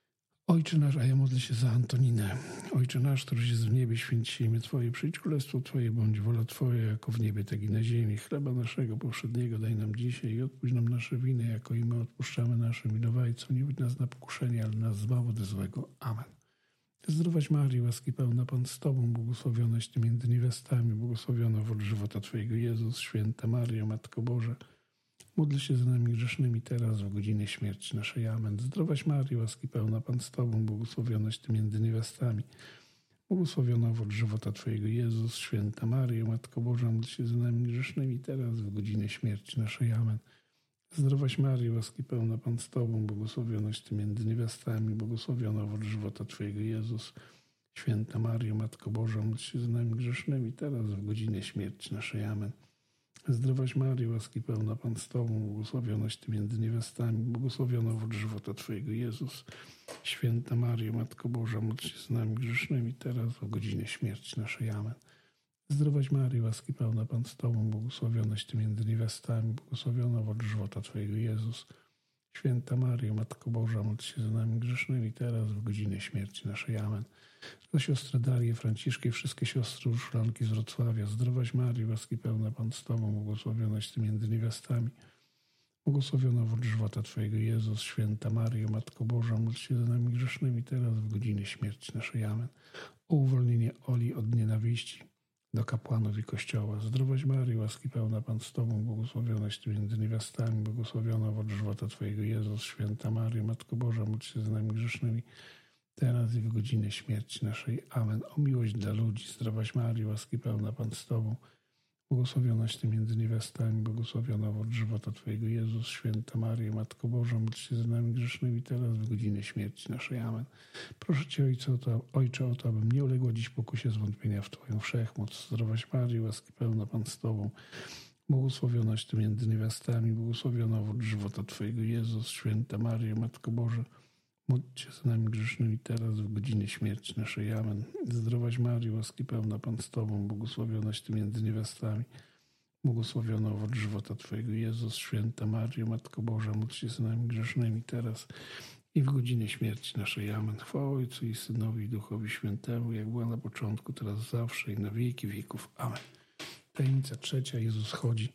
Ojcze nasz, a ja modlę się za Antoninę. Ojcze nasz, któryś jest w niebie, święć się imię Twoje, przyjdź królestwo Twoje, bądź wola Twoja, jako w niebie, tak i na ziemi. Chleba naszego powszedniego daj nam dzisiaj i odpuść nam nasze winy, jako i my odpuszczamy naszym winowajcom. Nie wódź nas na pokuszenie, ale nas zbaw ode złego. Amen. Zdrowaś Maryjo, łaski pełna Pan z Tobą, błogosławionaś Ty między niewiastami, błogosławiona owoc żywota Twojego, Jezus. Święta Maryjo, Matko Boża, módl się za nami grzesznymi teraz, w godzinę śmierci naszej. Amen. Zdrowaś Maryjo, łaski pełna Pan z Tobą, błogosławionaś Ty między niewiastami, błogosławiona owoc żywota Twojego, Jezus. Święta Maryjo, Matko Boża, módl się za nami grzesznymi teraz, w godzinę śmierci naszej. Amen. Zdrowaś Maryjo, łaski pełna Pan z Tobą, błogosławionaś Ty między niewiastami, błogosławiona owoc żywota Twojego, Jezus. Święta Maryjo, Matko Boża, módl się za nami grzesznymi teraz, w godzinę śmierci naszej. Amen. Zdrowaś Maryjo, łaski pełna Pan z Tobą, błogosławionaś Ty między niewiastami, błogosławiona owoc żywota Twojego, Jezus. Święta Maryjo, Matko Boża, módl się z nami grzesznymi teraz, w godzinę śmierci naszej. Amen. Zdrowaś Maryjo, łaski pełna Pan z Tobą, błogosławionaś Ty między niewiastami, błogosławiona owoc żywota Twojego, Jezus. Święta Maryjo, Matko Boża, módl się za nami grzesznymi teraz, w godzinę śmierci naszej. Amen. Za siostrę Darię, Franciszkę i wszystkie siostry urszulanki z Wrocławia. Zdrowaś Maryjo, łaski pełna Pan z Tobą, błogosławionaś Ty między niewiastami, błogosławiona owoc żywota Twojego, Jezus. Święta Maryjo, Matko Boża, módl się za nami grzesznymi teraz, w godzinę śmierci naszej. Amen. O uwolnienie Oli od nienawiści do kapłanów i Kościoła. Zdrowaś Maryjo, łaski pełna Pan z Tobą, błogosławionaś Ty między niewiastami, błogosławiona owoc żywota Twojego, Jezus. Święta Maryjo, Matko Boża, módl się za nami grzesznymi teraz i w godzinę śmierci naszej. Amen. O miłość dla ludzi. Zdrowaś Maryjo, łaski pełna Pan z Tobą, błogosławionaś Ty między niewiastami, błogosławiona owoc żywota Twojego, Jezus. Święta Maryjo, Matko Boża, módl się za nami grzesznymi teraz, w godzinę śmierci naszej. Amen. Proszę Cię, Ojcze, o to, Ojcze, o to, abym nie uległa dziś pokusie zwątpienia w Twoją wszechmoc. Zdrowaś Maryjo, łaski pełna Pan z Tobą, błogosławionaś Ty między niewiastami, błogosławiona owoc żywota Twojego, Jezus. Święta Maryjo, Matko Boża, módl się za nami grzesznymi teraz, w godzinę śmierci naszej. Amen. Zdrowaś Maryjo, łaski pełna Pan z Tobą, błogosławionaś Ty między niewiastami, błogosławiona owoc żywota Twojego, Jezus. Święta Maryjo, Matko Boża, módl się za nami grzesznymi teraz i w godzinę śmierci naszej. Amen. Chwała Ojcu i Synowi i Duchowi Świętemu, jak była na początku, teraz zawsze i na wieki wieków. Amen. Tajemnica trzecia. Jezus chodzi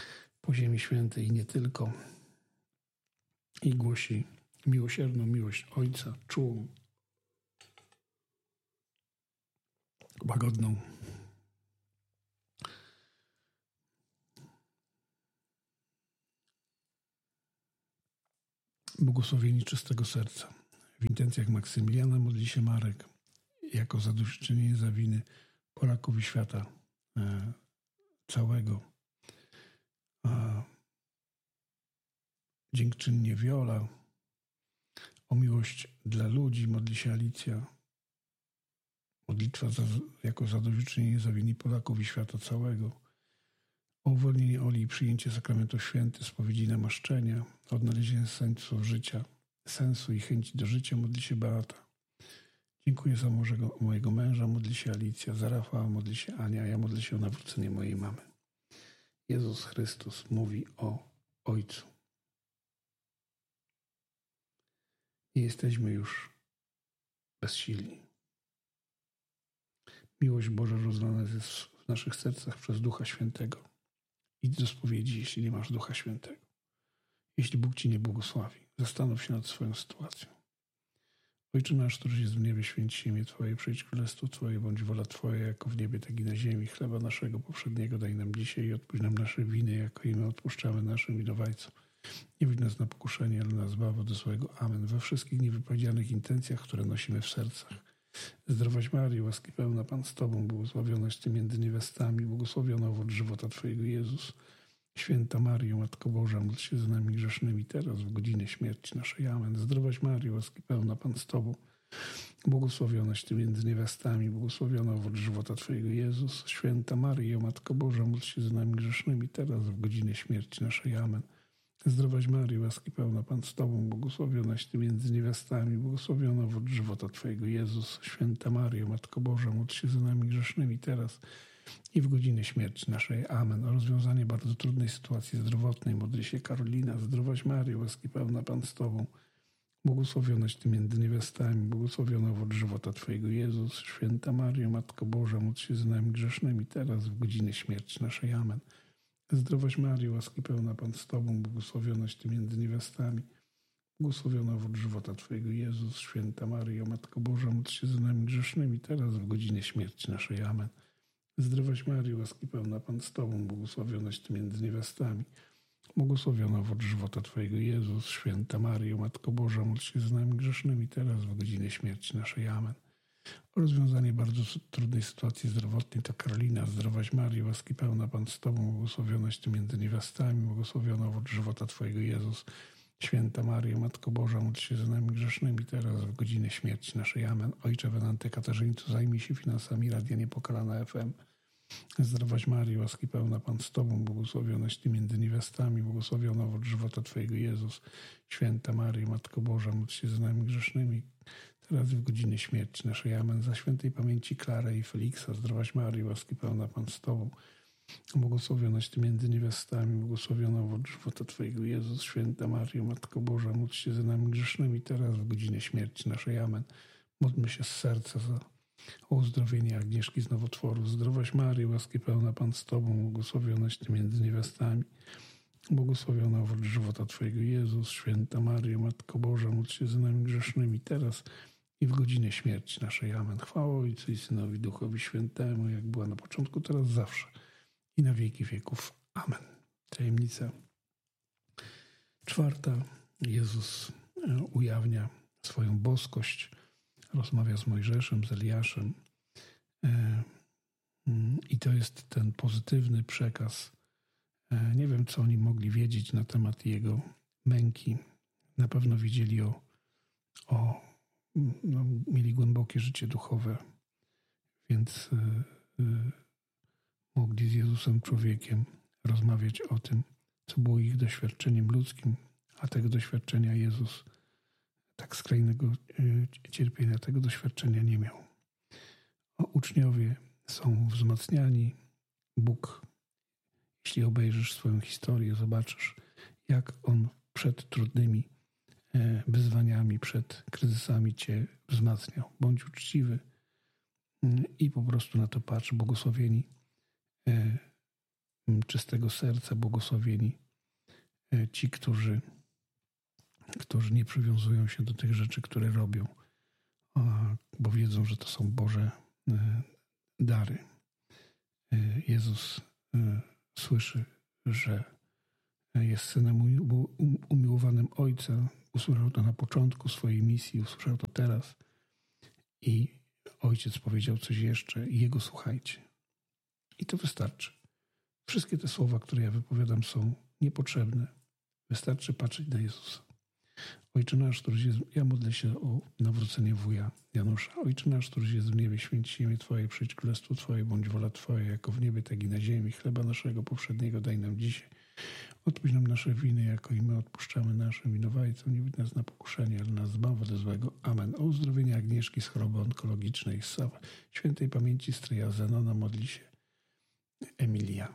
po ziemi świętej i nie tylko i głosi miłosierną miłość Ojca, czułą, łagodną. Błogosławieni czystego serca. W intencjach Maksymiliana modli się Marek jako zadośćuczynienie za winy Polaków i świata e, całego. A dziękczynnie Wiola. O miłość dla ludzi modli się Alicja. Modlitwa za, jako zadośćuczynienie za winy Polaków i świata całego. O uwolnienie Oli i przyjęcie sakramentu święty, spowiedzi i namaszczenia. O odnalezienie sensu życia, sensu i chęci do życia modli się Beata. Dziękuję za mojego, mojego męża, modli się Alicja. Za Rafała modli się Ania, a ja modlę się o nawrócenie mojej mamy. Jezus Chrystus mówi o Ojcu. Nie jesteśmy już bezsilni. Miłość Boża rozlana jest w naszych sercach przez Ducha Świętego. Idź do spowiedzi, jeśli nie masz Ducha Świętego. Jeśli Bóg Ci nie błogosławi, zastanów się nad swoją sytuacją. Ojcze nasz, któryś jest w niebie, święć się imię Twoje, przyjdź królestwo Twoje, bądź wola Twoja, jako w niebie, tak i na ziemi. Chleba naszego powszedniego daj nam dzisiaj i odpuść nam nasze winy, jako i my odpuszczamy naszym winowajcom. Nie wódź nas na pokuszenie, ale nas zbaw od złego. Amen. We wszystkich niewypowiedzianych intencjach, które nosimy w sercach. Zdrowaś Maryjo, łaski pełna Pan z Tobą, błogosławionaś Ty między niewiastami, błogosławiona owoc żywota Twojego, Jezus. Święta Maryjo, Matko Boża, módl się za nami grzesznymi teraz, w godzinę śmierci naszej. Amen. Zdrowaś Maryjo, łaski pełna Pan z Tobą, błogosławionaś Ty między niewiastami, błogosławiona owoc żywota Twojego, Jezus. Święta Maryjo, Matko Boża, módl się za nami grzesznymi teraz, w godzinę śmierci naszej. Amen. Zdrowaś Maryjo, łaski pełna Pan z Tobą, błogosławionaś Ty między niewiastami, błogosławiona owoc żywota Twojego, Jezus. Święta Maryjo, Matko Boża, módl się za nami grzesznymi teraz i w godzinę śmierci naszej. Amen. O rozwiązanie bardzo trudnej sytuacji zdrowotnej modli się Karolina. Zdrowaś Maryjo, łaski pełna Pan z Tobą, Błogosławionaś Ty między niewiastami, błogosławiony owoc żywota Twojego, Jezus. Święta Maryjo, Matko Boża, módl się za nami grzesznymi, teraz w godzinie śmierci naszej. Amen. Zdrowaś Maryjo, łaski pełna Pan z Tobą, błogosławionaś Ty między niewiastami, błogosławiony owoc żywota Twojego, Jezus. Święta Maryjo, Matko Boża, módl się za nami grzesznymi, teraz w godzinie śmierci naszej. Amen. Zdrowaś Maryjo, łaski pełna Pan z Tobą, błogosławionaś Ty między niewiastami, błogosławiony owoc żywota Twojego, Jezus. Święta Maryjo, Matko Boża, módl się z nami grzesznymi, teraz w godzinie śmierci naszej. Amen. O rozwiązanie bardzo trudnej sytuacji zdrowotnej to Karolina. Zdrowaś Maryjo, łaski pełna Pan z Tobą, błogosławionaś Ty między niewiastami, błogosławiony owoc żywota Twojego, Jezus. Święta Maryjo, Matko Boża, módl się za nami grzesznymi, teraz w godzinie śmierci naszej. Amen. Ojcze Wenanty Katarzyńcu, zajmij się finansami Radia Niepokalana F M. Zdrowaś Maryjo, łaski pełna Pan z Tobą, błogosławionaś Ty między niewiastami, błogosławiony owoc żywota Twojego, Jezus. Święta Maryjo, Matko Boża, módl się za nami grzesznymi, teraz w godzinie śmierci naszej. Amen. Za świętej pamięci Klarę i Feliksa, zdrowaś Maryjo, łaski pełna Pan z Tobą, błogosławionaś Ty między niewiastami, błogosławiony owoc żywota Twojego, Jezus. Święta Maryjo, Matko Boża, módl się za nami grzesznymi, teraz w godzinie śmierci naszej. Amen. Módlmy się z serca za o uzdrowienie Agnieszki z nowotworu. Zdrowaś Maryjo, łaski pełna Pan z Tobą, błogosławionaś Ty między niewiastami, błogosławiony owoc żywota Twojego, Jezus. Święta Maryjo, Matko Boża, módl się za nami grzesznymi, teraz i w godzinie śmierci naszej. Amen. Chwała Ojcu i Synowi, Duchowi Świętemu, jak była na początku, teraz zawsze i na wieki wieków. Amen. Tajemnica czwarta. Jezus ujawnia swoją boskość, rozmawia z Mojżeszem, z Eliaszem i to jest ten pozytywny przekaz. Nie wiem, co oni mogli wiedzieć na temat Jego męki. Na pewno wiedzieli o, o no, mieli głębokie życie duchowe, więc y, y, mogli z Jezusem człowiekiem rozmawiać o tym, co było ich doświadczeniem ludzkim, a tego doświadczenia Jezus, tak skrajnego y, cierpienia, tego doświadczenia nie miał. O, uczniowie są wzmacniani. Bóg, jeśli obejrzysz swoją historię, zobaczysz, jak On przed trudnymi wyzwaniami, przed kryzysami Cię wzmacniał. Bądź uczciwy i po prostu na to patrz. Błogosławieni czystego serca, błogosławieni ci, którzy, którzy nie przywiązują się do tych rzeczy, które robią, bo wiedzą, że to są Boże dary. Jezus słyszy, że jest synem umiłowanym Ojca. Usłyszał to na początku swojej misji, usłyszał to teraz i Ojciec powiedział coś jeszcze i Jego słuchajcie. I to wystarczy. Wszystkie te słowa, które ja wypowiadam, są niepotrzebne. Wystarczy patrzeć na Jezusa. Ojcze nasz, któryś jest... Ja modlę się o nawrócenie wuja Janusza. Ojcze nasz, któryś jest w niebie, święć się imię Twoje, przyjdź królestwo Twoje, bądź wola Twoja, jako w niebie, tak i na ziemi. Chleba naszego powszedniego daj nam dzisiaj. Odpuść nam nasze winy, jako i my odpuszczamy naszym winowajcom. Nie wódź nas na pokuszenie, ale nas zbaw od złego. Amen. O uzdrowienie Agnieszki z choroby onkologicznej, z świętej pamięci stryja Zenona modli się Emilia.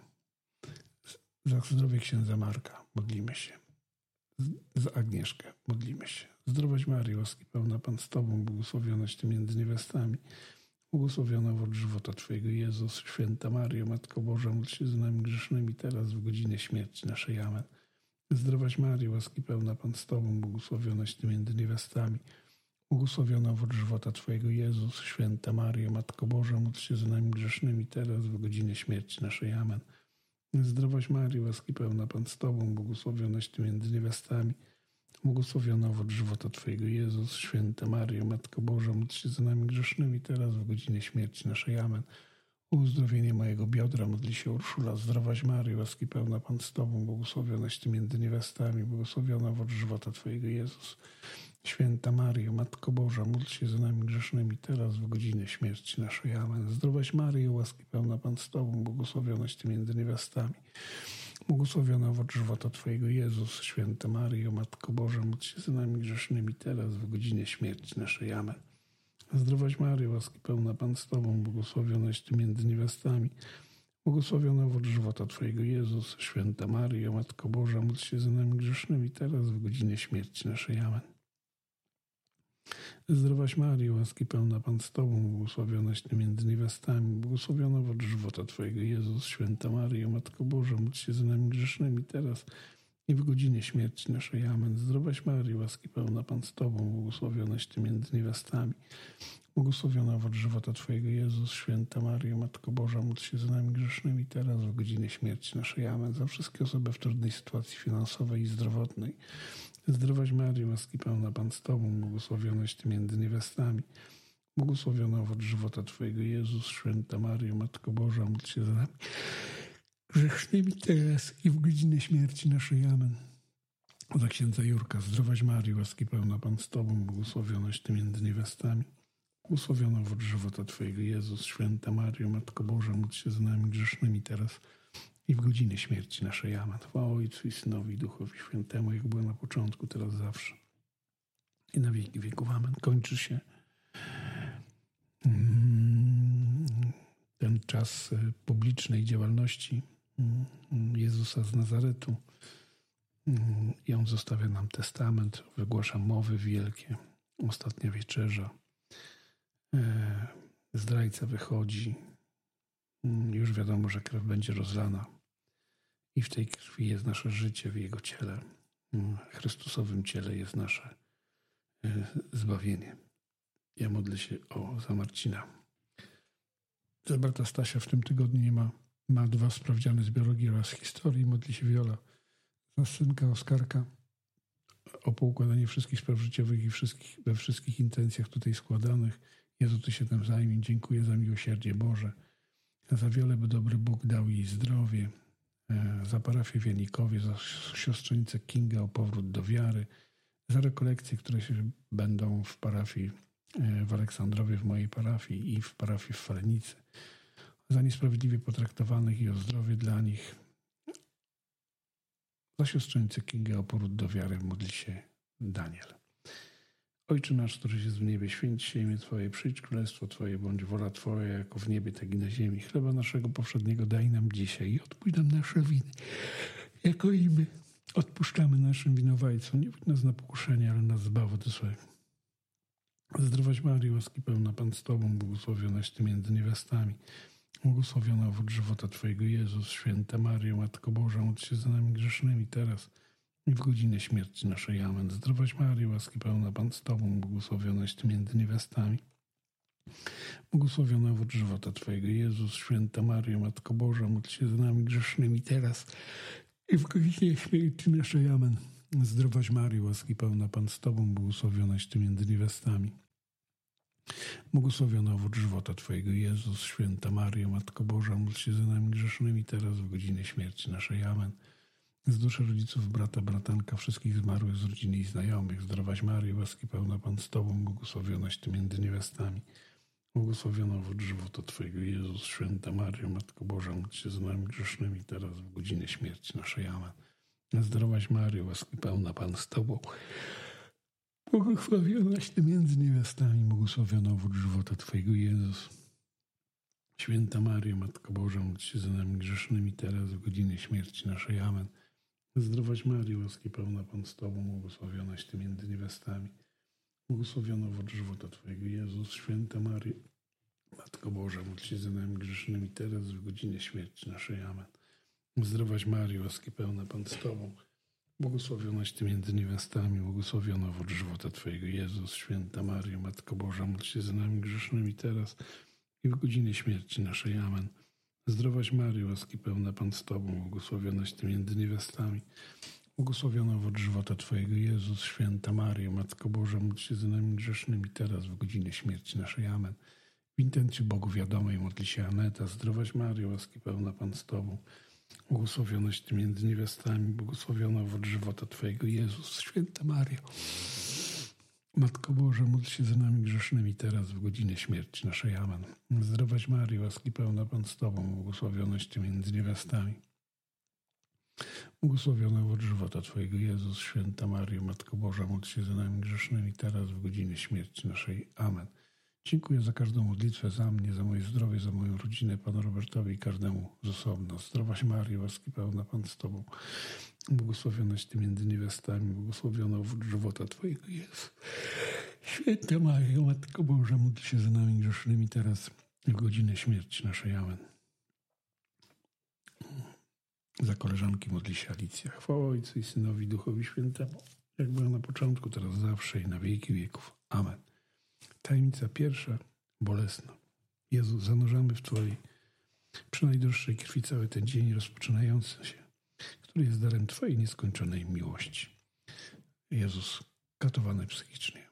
Za zdrowie księdza Marka modlimy się. Za Agnieszkę modlimy się. Zdrowaś Maryjo, łaski pełna Pan z Tobą, błogosławionaś Ty między niewiastami, błogosławiona owoc żywota Twojego, Jezus. Święta Maryjo, Matko Boża, módl się za nami grzesznymi, teraz w godzinie śmierci naszej. Amen. Zdrowaś Maryjo, łaski pełna Pan z Tobą, błogosławionaś Ty między niewiastami, błogosławiona owoc żywota Twojego, Jezus. Święta Maryjo, Matko Boża, módl się za nami grzesznymi, teraz w godzinie śmierci naszej. Amen. Zdrowaś Maryjo, łaski pełna Pan z Tobą, błogosławionaś Ty między niewiastami, błogosławiona owoc żywota Twojego, Jezus. Święta Maryjo, Matko Boża, módl się za nami grzesznymi, teraz w godzinie śmierci naszej. Amen. O uzdrowienie mojego biodra modli się Urszula. Zdrowaś Maryjo, łaski pełna Pan z Tobą, błogosławionaś Ty między niewiastami, błogosławiona owoc żywota Twojego, Jezus. Święta Maryjo, Matko Boża, módl się za nami grzesznymi, teraz w godzinę śmierci naszej. Amen. Zdrowaś Maryjo, łaski pełna Pan z Tobą, błogosławionaś Ty między niewiastami, błogosławiona owoc żywota Twojego, Jezus. Święta Maryjo, Matko Boża, módl się za nami grzesznymi, teraz w godzinie śmierci naszej. Amen. Zdrowaś Maryjo, łaski pełna Pan z Tobą, błogosławionaś Ty między niewiastami, błogosławiona owoc żywota Twojego, Jezus. Święta Maryjo, Matko Boża, módl się za nami grzesznymi, teraz w godzinie śmierci naszej. Amen. Zdrowaś Maryjo, łaski pełna Pan z Tobą, błogosławionaś Ty między niewiastami, błogosławiona owoc żywota Twojego, Jezus. Święta Maryjo, Matko Boża, módl się za nami grzesznymi teraz i w godzinie śmierci naszej. Amen. Zdrowaś Maryjo, łaski pełna Pan z Tobą, błogosławionaś Ty między niewiastami, błogosławiona owoc żywota Twojego, Jezus. Święta Maryjo, Matko Boża, módl się za nami grzesznymi teraz w godzinie śmierci naszej. Amen. Za wszystkie osoby w trudnej sytuacji finansowej i zdrowotnej. Zdrowaś Maryjo, łaski pełna Pan z Tobą, błogosławionaś Ty między niewiastami, błogosławiona owoc żywota Twojego, Jezus. Święta Maryjo, Matko Boża, módl się za nami grzesznymi teraz i w godzinę śmierci naszej. Amen. Za księdza Jurka. Zdrowaś Maryjo, łaski pełna Pan z Tobą, błogosławionaś Ty między niewiastami, błogosławiona owoc żywota Twojego, Jezus. Święta Maryjo, Matko Boża, módl się za nami grzesznymi teraz i w godzinę śmierci naszej. Amen. Chwała Ojcu i Synowi i Duchowi Świętemu, jak było na początku, teraz zawsze i na wieki wieków. Amen. Kończy się ten czas publicznej działalności Jezusa z Nazaretu i On zostawia nam testament, wygłasza mowy wielkie, ostatnia wieczerza, zdrajca wychodzi, już wiadomo, że krew będzie rozlana i w tej krwi jest nasze życie, w Jego ciele, Chrystusowym ciele jest nasze zbawienie. Ja modlę się o za Marcina. Za brata Stasia w tym tygodniu nie ma, ma dwa sprawdziane z biologii oraz historii. Modli się Wiola za synka Oskarka o poukładanie wszystkich spraw życiowych i wszystkich, we wszystkich intencjach tutaj składanych. Jezu, Ty się tym zajmij. Dziękuję za miłosierdzie Boże. Za Wiolę, by dobry Bóg dał jej zdrowie. Za parafię w Janikowie, za siostrzenicę Kinga o powrót do wiary. Za rekolekcje, które się będą w parafii w Aleksandrowie, w mojej parafii i w parafii w Falenicy. Za niesprawiedliwie potraktowanych i o zdrowie dla nich. Za siostrzenicę Kingę o powrót do wiary modli się Daniel. Ojcze nasz, któryś jest w niebie, święć się imię Twoje, przyjdź królestwo Twoje, bądź wola Twoja, jako w niebie, tak i na ziemi. Chleba naszego powszedniego daj nam dzisiaj i odpuść nam nasze winy, jako i my odpuszczamy naszym winowajcom. Nie wódź nas na pokuszenie, ale nas zbaw od złego. Zdrowaś Maryjo, łaski pełna Pan z Tobą, błogosławionaś Ty między niewiastami, błogosławiona owoc żywota Twojego, Jezus. Święta Maryjo, Matko Boża, módl się za nami grzesznymi teraz i w godzinę śmierci naszej. Amen. Zdrowaś Maryjo, łaski pełna Pan z Tobą, błogosławionaś Ty między niewiastami, błogosławiona owoc żywota Twojego, Jezus. Święta Maryjo, Matko Boża, módl się za nami grzesznymi teraz i w godzinie śmierci naszej. Amen. Zdrowaś Maryjo, łaski pełna Pan z Tobą, błogosławionaś Ty między niewiastami, błogosławiona owoc żywota Twojego, Jezus. Święta Maryjo, Matko Boża, módl się za nami grzesznymi teraz w godzinie śmierci naszej. Amen. Z duszy rodziców, brata, bratanka, wszystkich zmarłych z rodziny i znajomych. Zdrowaś Maryjo, łaski pełna Pan z Tobą, błogosławionaś Ty między niewiastami, błogosławiona owoc żywota Twojego, Jezus. Święta Maryjo, Matko Boża, módl się za nami grzesznymi teraz w godzinie śmierci naszej. Amen. Zdrowaś Maryjo, łaski pełna Pan z Tobą, błogosławionaś Ty między niewiastami, błogosławiona owoc żywota Twojego, Jezus. Święta Maryjo, Matko Boża, módl się za nami grzesznymi teraz w godzinie śmierci naszej. Amen. Zdrowaś Maryjo, łaski pełna Pan z Tobą, błogosławionaś Ty między niewiastami, błogosławiona owoc żywota Twojego, Jezus. Święta Maryjo, Matko Boża, módl się za nami grzesznymi teraz w godzinie śmierci naszej. Amen. Zdrowaś Maryjo, łaski pełna Pan z Tobą, błogosławionaś Ty między niewiastami, błogosławiona owoc żywota Twojego, Jezus. Święta Maryjo, Matko Boża, módl się za nami grzesznymi teraz i w godzinie śmierci naszej. Amen. Zdrowaś Maryjo, łaski pełna Pan z Tobą, błogosławionaś Ty między niewiastami, błogosławiona owoc żywota Twojego, Jezus. Święta Maryjo, Matko Boża, módl się za nami grzesznymi teraz w godzinie śmierci naszej. Amen. W intencji Bogu wiadomej modli się Aneta. Zdrowaś Maryjo, łaski pełna Pan z Tobą, błogosławionaś Ty między niewiastami, błogosławiona owoc żywota Twojego, Jezus. Święta Maryjo, Matko Boża, módl się za nami grzesznymi teraz w godzinie śmierci naszej. Amen. Zdrowaś Maryjo, łaski pełna Pan z Tobą, błogosławionaś Ty między niewiastami, błogosławiona owoc żywota Twojego, Jezus. Święta Maryjo, Matko Boża, módl się za nami grzesznymi teraz w godzinie śmierci naszej. Amen. Dziękuję za każdą modlitwę, za mnie, za moje zdrowie, za moją rodzinę, Panu Robertowi i każdemu z osobna. Zdrowaś Maryjo, łaski pełna Pan z Tobą, błogosławionaś Ty między niewiastami, błogosławiona owoc żywota Twojego, Jezus. Święta Maryjo, Matko Boża, módl się za nami grzesznymi teraz i w godzinę śmierci naszej. Amen. Za koleżanki modli się Alicja. Chwała Ojcu i Synowi, Duchowi Świętemu, jak była na początku, teraz zawsze i na wieki wieków. Amen. Tajemnica pierwsza, bolesna. Jezu, zanurzamy w Twojej przynajdroższej krwi cały ten dzień rozpoczynający się, który jest darem Twojej nieskończonej miłości. Jezus, katowany psychicznie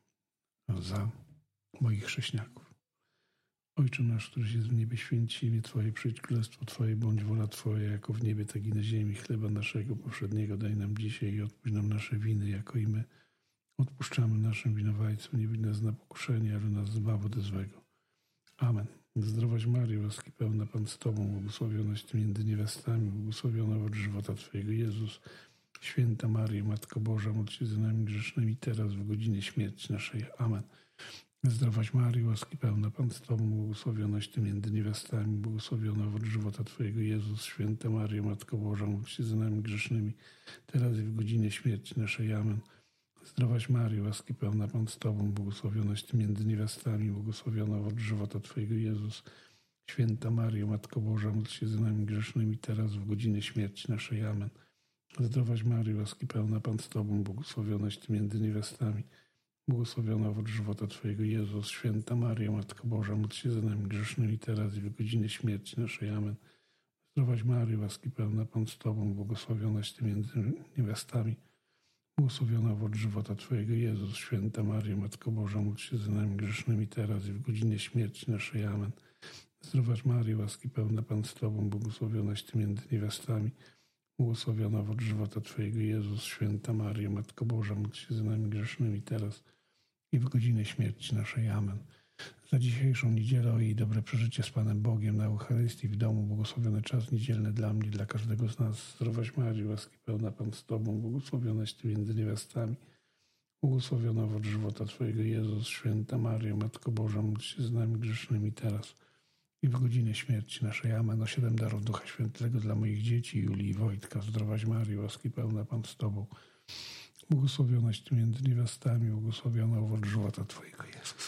za moich chrześniaków. Ojcze nasz, któryś jest w niebie, święć imię Twoje, przyjdź królestwo Twoje, bądź wola Twoja, jako w niebie, tak i na ziemi. Chleba naszego powszedniego daj nam dzisiaj i odpuść nam nasze winy, jako i my odpuszczamy naszym winowajcom. Nie widź nas na pokuszenie, ale nas zbaw ode złego. Amen. Zdrowaś Maryjo, łaski pełna, Pan z Tobą, błogosławionaś Ty między niewiastami, błogosławiona owoc żywota Twojego, Jezus. Święta Maryjo, Matko Boża, módl się za nami grzesznymi, teraz w godzinie śmierci naszej. Amen. Zdrowaś Maryjo, łaski pełna, Pan z Tobą, błogosławionaś Ty między niewiastami, błogosławiona owoc żywota Twojego, Jezus. Święta Maryjo, Matko Boża, módl się za nami grzesznymi, teraz i w godzinie śmierci naszej. Amen. Zdrowaś Maryjo, łaski pełna, Pan z Tobą, błogosławionaś Ty między niewiastami, błogosławiona owoc żywota Twojego, Jezus. Święta Maryjo, Matko Boża, módl się za nami grzesznymi, teraz w godzinę śmierci naszej. Amen. Zdrowaś Maryjo, łaski pełna, Pan z Tobą, błogosławionaś Ty między niewiastami, błogosławiona owoc żywota Twojego, Jezus. Święta Maryjo, Matko Boża, módl się za nami grzesznymi, teraz i w godzinę śmierci naszej. Amen. Zdrowaś Maryjo, łaski pełna, Pan z Tobą, błogosławionaś Ty między niewiastami, błogosławiona owoc żywota Twojego, Jezus. Święta Maryjo, Matko Boża, módl się za nami grzesznymi, teraz i w godzinie śmierci naszej. Amen. Zdrowaś Maryjo, łaski pełna, Pan z Tobą, błogosławionaś Ty między niewiastami, błogosławiona owoc żywota Twojego, Jezus. Święta Maryjo, Matko Boża, módl się za nami grzesznymi, teraz i w godzinę śmierci naszej. Amen. Za dzisiejszą niedzielę o jej dobre przeżycie z Panem Bogiem na Eucharystii w domu, błogosławiony czas niedzielny dla mnie, dla każdego z nas. Zdrowaś Maryjo, łaski pełna, Pan z Tobą, błogosławionaś Ty między niewiastami, błogosławiona owoc żywota Twojego, Jezus. Święta Maryjo, Matko Boża, módl się z nami grzesznymi, teraz i w godzinę śmierci naszej. Amen. O siedem darów Ducha Świętego dla moich dzieci, Julii i Wojtka. Zdrowaś Maryjo, łaski pełna, Pan z Tobą, błogosławionaś Ty między niewiastami, błogosławiona owoc żywota Twojego, Jezus.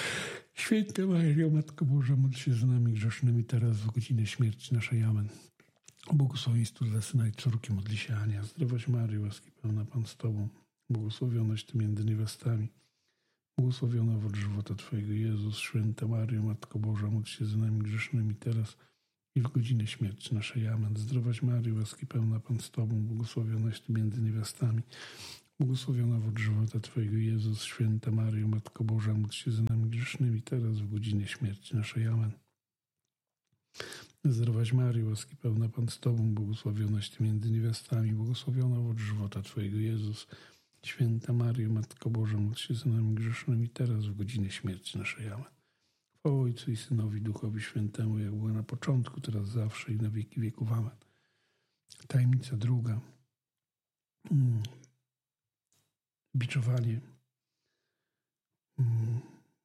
Święta Maryjo, Matko Boża, módl się za nami grzesznymi, teraz w godzinę śmierci naszej. Amen. O błogosławieństwo dla Syna i Córki modli się Ania. Zdrowaś Maryjo, łaski pełna, Pan z Tobą, błogosławionaś Ty między niewiastami, błogosławiona owoc żywota Twojego, Jezus. Święta Maryjo, Matko Boża, módl się za nami grzesznymi, teraz i w godzinę śmierci naszej. Amen. Zdrowaś Maryjo, łaski pełna, Pan z Tobą, błogosławionaś Ty między niewiastami, błogosławiona owoc żywota Twojego, Jezus. Święta Maryjo, Matko Boża, módl się za nami grzesznymi, teraz w godzinie śmierci naszej. Amen. Zdrowaś Maryjo, łaski pełna, Pan z Tobą, błogosławionaś Ty między niewiastami, błogosławiona owoc żywota Twojego, Jezus. Święta Maryjo, Matko Boża, módl się za nami grzesznymi, teraz w godzinę śmierci naszej. Amen. Chwała Ojcu i Synowi, Duchowi Świętemu, jak była na początku, teraz zawsze i na wieki wieków. Amen. Tajemnica druga. Hmm. Biczowanie. Hmm.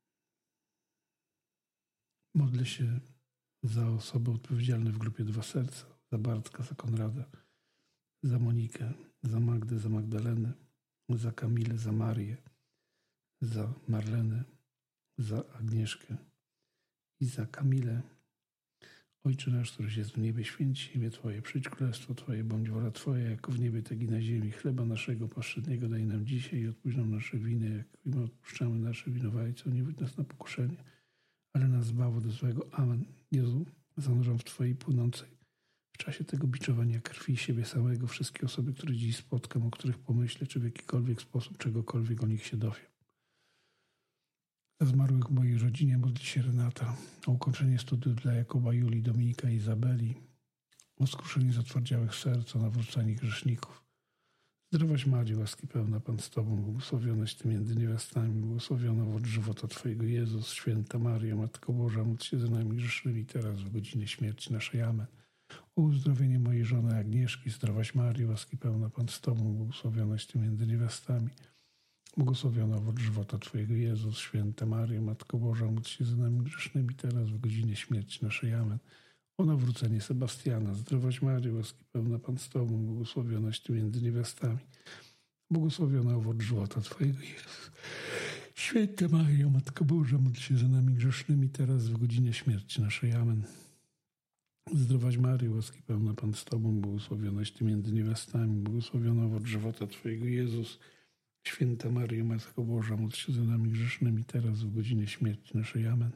Modlę się za osoby odpowiedzialne w grupie Dwa Serca, za Bartka, za Konrada, za Monikę, za Magdę, za Magdalenę, za Kamilę, za Marię, za Marlenę, za Agnieszkę i za Kamilę. Ojcze nasz, któryś jest w niebie, święć się imię Twoje, przyjdź królestwo Twoje, bądź wola Twoja, jako w niebie, tak i na ziemi. Chleba naszego powszedniego daj nam dzisiaj i odpuść nam nasze winy, jak i my odpuszczamy nasze winowajcom. Nie wódź nas na pokuszenie, ale nas zbaw od złego. Amen. Jezu, zanurzam w Twojej płynącej w czasie tego biczowania krwi siebie samego wszystkie osoby, które dziś spotkam, o których pomyślę, czy w jakikolwiek sposób czegokolwiek o nich się dowiem. Za zmarłych w mojej rodzinie modli się Renata, o ukończenie studiów dla Jakuba, Julii, Dominika i Izabeli, o skruszenie zatwardziałych serc, o nawrócenie grzeszników. Zdrowaś Maryjo, łaski pełna, Pan z Tobą, błogosławionaś Ty między niewiastami, błogosławiona owoc żywota Twojego, Jezus. Święta Maryjo, Matko Boża, módl się za nami grzesznymi, teraz w godzinie śmierci naszej. Amen. O uzdrowienie mojej żony Agnieszki. Zdrowaś Maryjo, łaski pełna, Pan z Tobą, błogosławionaś Ty między niewiastami, błogosławiona owoc żywota Twojego, Jezus. Święta Maryjo, Matko Boża, módl się za nami grzesznymi, teraz w godzinie śmierci naszej. Amen. O nawrócenie Sebastiana. Zdrowaś Maryjo, łaski pełna, Pan z Tobą, błogosławionaś Ty między niewiastami, błogosławiona owoc żywota Twojego, Jezus. Święta Maryjo, Matko Boża, módl się za nami grzesznymi, teraz w godzinie śmierci naszej. Amen. Zdrowaś Maryjo, łaski pełna Pan z Tobą, błogosławionaś Ty między niewiastami, błogosławiona owoc żywota Twojego, Jezus. Święta Maryjo, Matko Boża, módl się za nami grzesznymi, teraz w godzinie śmierci naszej. Amen.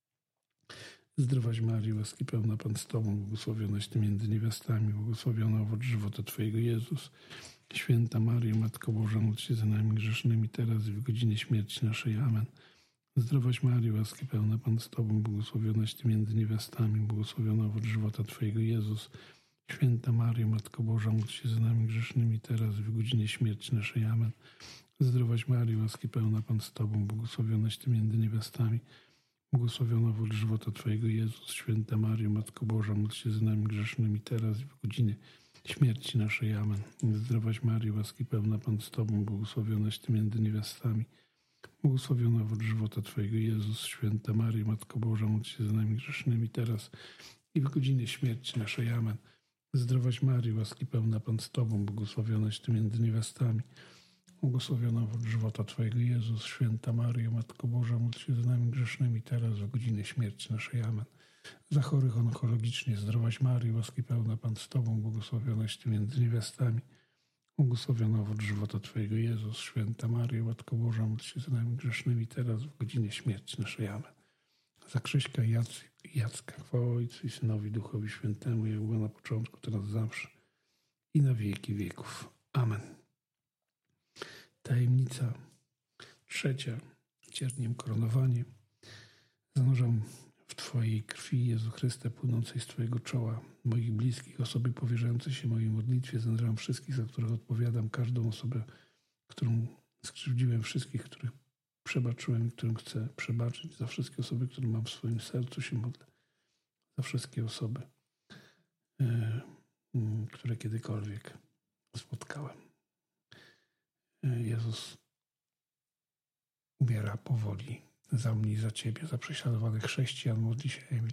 Zdrowaś Maryjo, łaski pełna Pan z Tobą, błogosławionaś Ty między niewiastami, błogosławiona owoc żywota Twojego, Jezus. Święta Maryjo, Matko Boża, módl się za nami grzesznymi, teraz i w godzinie śmierci naszej. Amen. Zdrowaś Maryjo, łaski pełna Pan z Tobą, błogosławionaś Ty między niewiastami, błogosławiona owoc żywota Twojego, Jezus. Święta Maryjo, Matko Boża, módl się za nami grzesznymi, teraz i w godzinie śmierci naszej. Amen. Zdrowaś Maryjo, łaski pełna Pan z Tobą, błogosławionaś Ty między niewiastami, błogosławiona owoc żywota Twojego, Jezus. Święta Maryjo, Matko Boża, módl się za nami grzesznymi, teraz i w godzinie śmierci naszej. Amen. Zdrowaś Maryjo, łaski pełna Pan z Tobą, błogosławionaś Ty między niewiastami, błogosławiona owoc żywota Twojego, Jezus. Święta Maryjo, Matko Boża, módl się za nami grzesznymi, teraz i w godzinie śmierci naszej. Amen. Zdrowaś Maryjo, łaski pełna Pan z Tobą, błogosławionaś Ty między niewiastami, błogosławiona owoc żywota Twojego, Jezus. Święta Maryjo, Matko Boża, módl się za nami grzesznymi, teraz w godzinie śmierci naszej. Amen. Za chorych onkologicznie, zdrowaś Maryjo, łaski pełna Pan z Tobą, błogosławionaś Ty między niewiastami, błogosławiona owoc żywota Twojego, Jezus. Święta Maryjo, Matko Boża, módl się za nami grzesznymi, teraz w godzinie śmierci naszej. Amen. Za Krzyśka i Jac- Jacka, chwała Ojcu i Synowi, Duchowi Świętemu, jak było na początku, teraz zawsze i na wieki wieków. Amen. Tajemnica trzecia, cierniem koronowanie. Zanurzam w Twojej krwi, Jezu Chryste, płynącej z Twojego czoła, moich bliskich, osoby powierzające się mojej modlitwie. Zanurzam wszystkich, za których odpowiadam, każdą osobę, którą skrzywdziłem, wszystkich, których przebaczyłem i którym chcę przebaczyć, za wszystkie osoby, które mam w swoim sercu, się modlę, za wszystkie osoby, które kiedykolwiek spotkałem. Jezus umiera powoli za mnie i za Ciebie, za prześladowanych chrześcijan. Modli się Emil.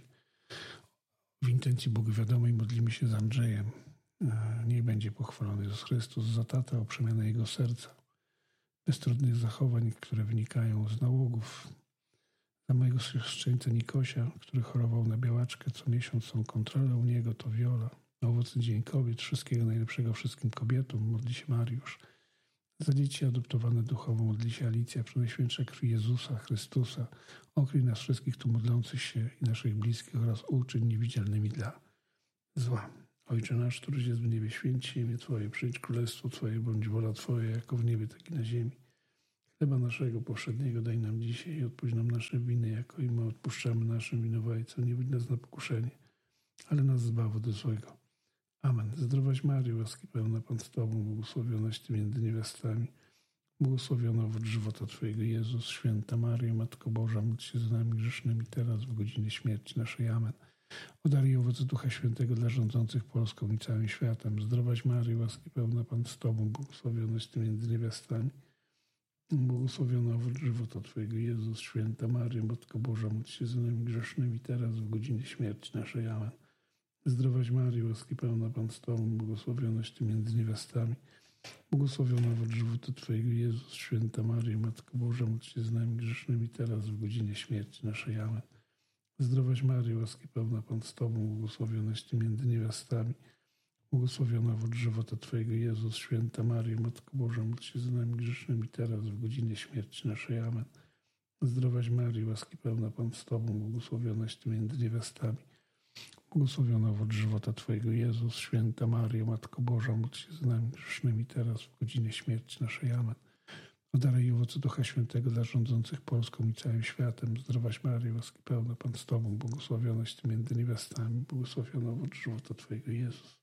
W intencji błogowiadomej modlimy się z Andrzejem. Niech będzie pochwalony Jezus Chrystus, za tatę, o przemianę jego serca, bez trudnych zachowań, które wynikają z nałogów, za mojego siostrzeńca Nikosia, który chorował na białaczkę. Co miesiąc są kontrole u niego, to Wiola. Na owocny Dzień Kobiet, wszystkiego najlepszego wszystkim kobietom. Modli się Mariusz. Za dzieci adoptowane duchowo modli się Alicja, Przenajświętsza krwi Jezusa Chrystusa. Okryj nas wszystkich tu modlących się i naszych bliskich oraz uczyń niewidzialnymi dla zła. Ojcze nasz, któryś jest w niebie, święć się imię Twoje, przyjdź królestwo Twoje, bądź wola Twoja, jako w niebie, tak i na ziemi. Chleba naszego powszedniego daj nam dzisiaj i odpuść nam nasze winy, jako i my odpuszczamy naszym winowajcom. Nie wódź nas na pokuszenie, ale nas zbaw od złego. Amen. Zdrowaś Maryjo, łaski pełna Pan z Tobą, błogosławionaś Ty między niewiastami, błogosławiona owoc żywota Twojego, Jezus. Święta Maryjo, Matko Boża, módl się za nami grzesznymi, teraz w godzinie śmierci naszej. Amen. O dar i owoc Ducha Świętego dla rządzących Polską i całym światem. Zdrowaś Maryjo, łaski pełna Pan z Tobą, błogosławionaś Ty między niewiastami, błogosławiona owoc żywota Twojego, Jezus. Święta Maryjo, Matko Boża, módl się za nami grzesznymi, teraz w godzinie śmierci naszej. Amen. Zdrowaś Maryjo, łaski pełna Pan z Tobą, błogosławionaś Ty między niewiastami, błogosławiona owoc żywota Twojego, Jezus. Święta Maryjo, Matko Boża, módl się z nami grzesznymi, teraz w godzinie śmierci naszej. Amen. Zdrowaś Maryjo, łaski pełna Pan z Tobą, błogosławionaś Ty między niewiastami, błogosławiona owoc żywota Twojego, Jezus. Święta Maryjo, Matko Boża, módl się za nami grzesznymi, teraz w godzinie śmierci naszej. Amen. Zdrowaś Maryjo, łaski pełna Pan z Tobą, błogosławionaś Ty między niewiastami, błogosławiona owoc żywota Twojego, Jezus. Święta Maryjo, Matko Boża, módl się za nami grzesznymi, teraz w godzinie śmierci naszej. Amen. O dar i owoc Ducha Świętego dla rządzących Polską i całym światem. Zdrowaś Maryjo, łaski pełna Pan z Tobą, błogosławionaś Ty między niewiastami, błogosławiona owoc żywota Twojego, Jezus.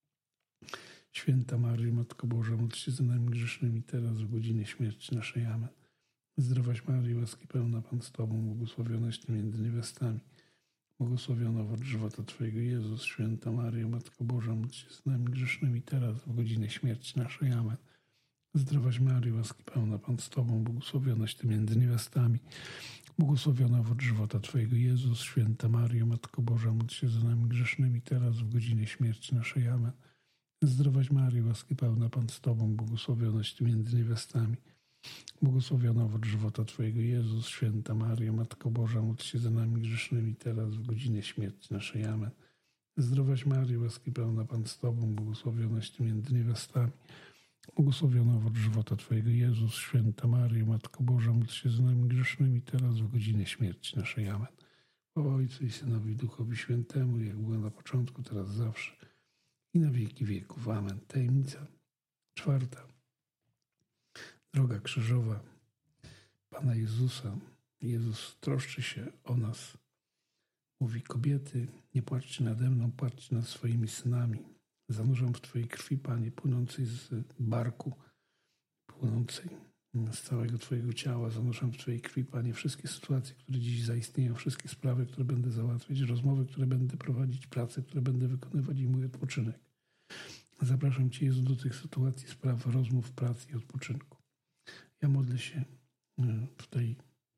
Święta Maryjo, Matko Boża, módl się za nami grzesznymi, teraz w godzinie śmierci naszej. Amen. Zdrowaś Maryjo, łaski pełna Pan z Tobą, błogosławionaś Ty między niewiastami, błogosławiona owoc żywota Twojego, Jezus. Święta Maryjo, Matko Boża, módl się z nami grzesznymi, teraz w godzinie śmierci naszej. Amen. Zdrowaś Maryjo, łaski pełna Pan z Tobą, błogosławionaś Ty między niewiastami, błogosławiona owoc żywota Twojego, Jezus. Święta Maryjo, Matko Boża, módl się za nami grzesznymi, teraz w godzinie śmierci naszej. Amen. Zdrowaś Maryjo, łaski pełna Pan z Tobą, błogosławionaś Ty między niewiastami, Błogosławiona owoc żywota Twojego, Jezus. Święta Maryjo, Matko Boża, módl się za nami grzesznymi, teraz w godzinę śmierci naszej. Amen. Zdrowaś Maryjo, łaski pełna Pan z Tobą, błogosławionaś Ty między niewiastami. Błogosławiona owoc żywota Twojego, Jezus. Święta Maryjo, Matko Boża, módl się za nami grzesznymi, teraz w godzinę śmierci naszej. Amen. O Ojcu i Synowi, i Duchowi Świętemu, jak było na początku, teraz zawsze i na wieki wieków. Amen. Tajemnica czwarta. Droga krzyżowa Pana Jezusa. Jezus troszczy się o nas. Mówi: kobiety, nie płaczcie nade mną, płaczcie nad swoimi synami. Zanurzam w Twojej krwi, Panie, płynącej z barku, płynącej z całego Twojego ciała. Zanurzam w Twojej krwi, Panie, wszystkie sytuacje, które dziś zaistnieją, wszystkie sprawy, które będę załatwiać, rozmowy, które będę prowadzić, prace, które będę wykonywać i mój odpoczynek. Zapraszam Cię, Jezu, do tych sytuacji, spraw, rozmów, pracy i odpoczynku. Ja modlę się w tej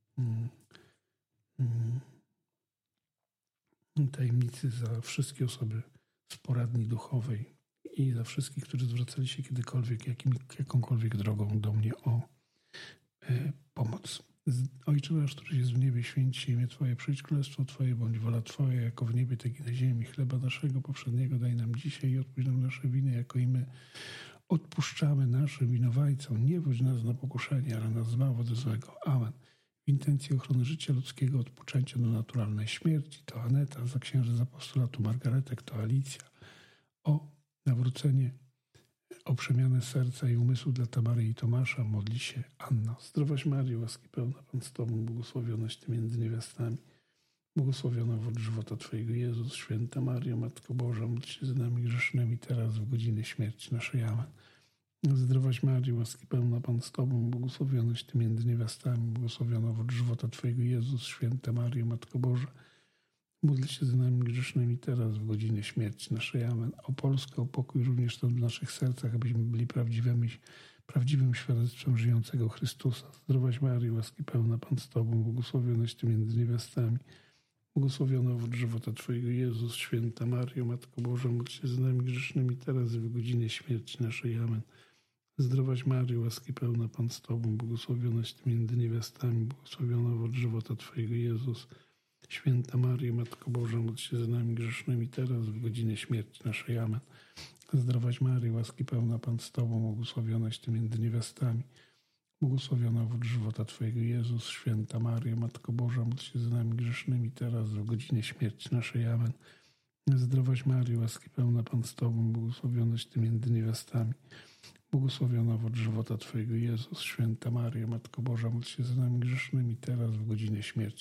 tajemnicy za wszystkie osoby z poradni duchowej i za wszystkich, którzy zwracali się kiedykolwiek, jakim, jakąkolwiek drogą do mnie o e, pomoc. Ojcze nasz, który jest w niebie, święć się imię Twoje, przyjdź królestwo Twoje, bądź wola Twoja, jako w niebie, tak i na ziemi. Chleba naszego poprzedniego daj nam dzisiaj i odpuść nam nasze winy, jako i my odpuszczamy naszym winowajcom. Nie wódź nas na pokuszenie, ale nas zbaw od złego. Amen. W intencji ochrony życia ludzkiego, od poczęcia do naturalnej śmierci, to Aneta, za księży z apostolatu Margaretek, to Alicja. O nawrócenie, o przemianę serca i umysłu dla Tamary i Tomasza modli się Anna. Zdrowaś Maryjo, łaski pełna Pan z Tobą, błogosławionaś Ty między niewiastami. Błogosławiona owoc żywota Twojego, Jezus. Święta Maryjo, Matko Boża, módl się za nami grzesznymi, teraz w godzinę śmierci naszej. Amen. Zdrowaś Maryjo, łaski pełna Pan z Tobą, błogosławionaś Ty między niewiastami, błogosławiona owoc żywota Twojego, Jezus. Święta Maryjo, Matko Boża, módl się za nami grzesznymi, teraz w godzinę śmierci naszej. Amen. O Polskę, o pokój również tam w naszych sercach, abyśmy byli prawdziwymi, prawdziwym świadectwem żyjącego Chrystusa. Zdrowaś Maryjo, łaski pełna Pan z Tobą, błogosławionaś Ty między niewiastami, błogosławiona owoc żywota Twojego, Jezus. Święta Maryjo, Matko Boża, módl się za nami grzesznymi, teraz w godzinę śmierci naszej. Amen. Zdrowaś Maryjo, łaski pełna Pan z Tobą, błogosławionaś Ty między niewiastami, błogosławiona owoc żywota Twojego, Jezus. Święta Maryjo, Matko Boża, módl się za nami grzesznymi, teraz w godzinę śmierci naszej. Amen. Zdrowaś Maryjo, łaski pełna Pan z Tobą, błogosławionaś Ty między niewiastami, błogosławiona owoc żywota Twojego, Jezus. Święta Maryjo, Matko Boża, módl się za nami grzesznymi, teraz w godzinę śmierci naszej. Amen. Zdrowaś Maryjo, łaski pełna Pan z Tobą, błogosławionaś Ty między niewiastami, błogosławiona owoc żywota Twojego, Jezus. Święta Maryjo, Matko Boża, módl się za nami grzesznymi, teraz w godzinę śmierci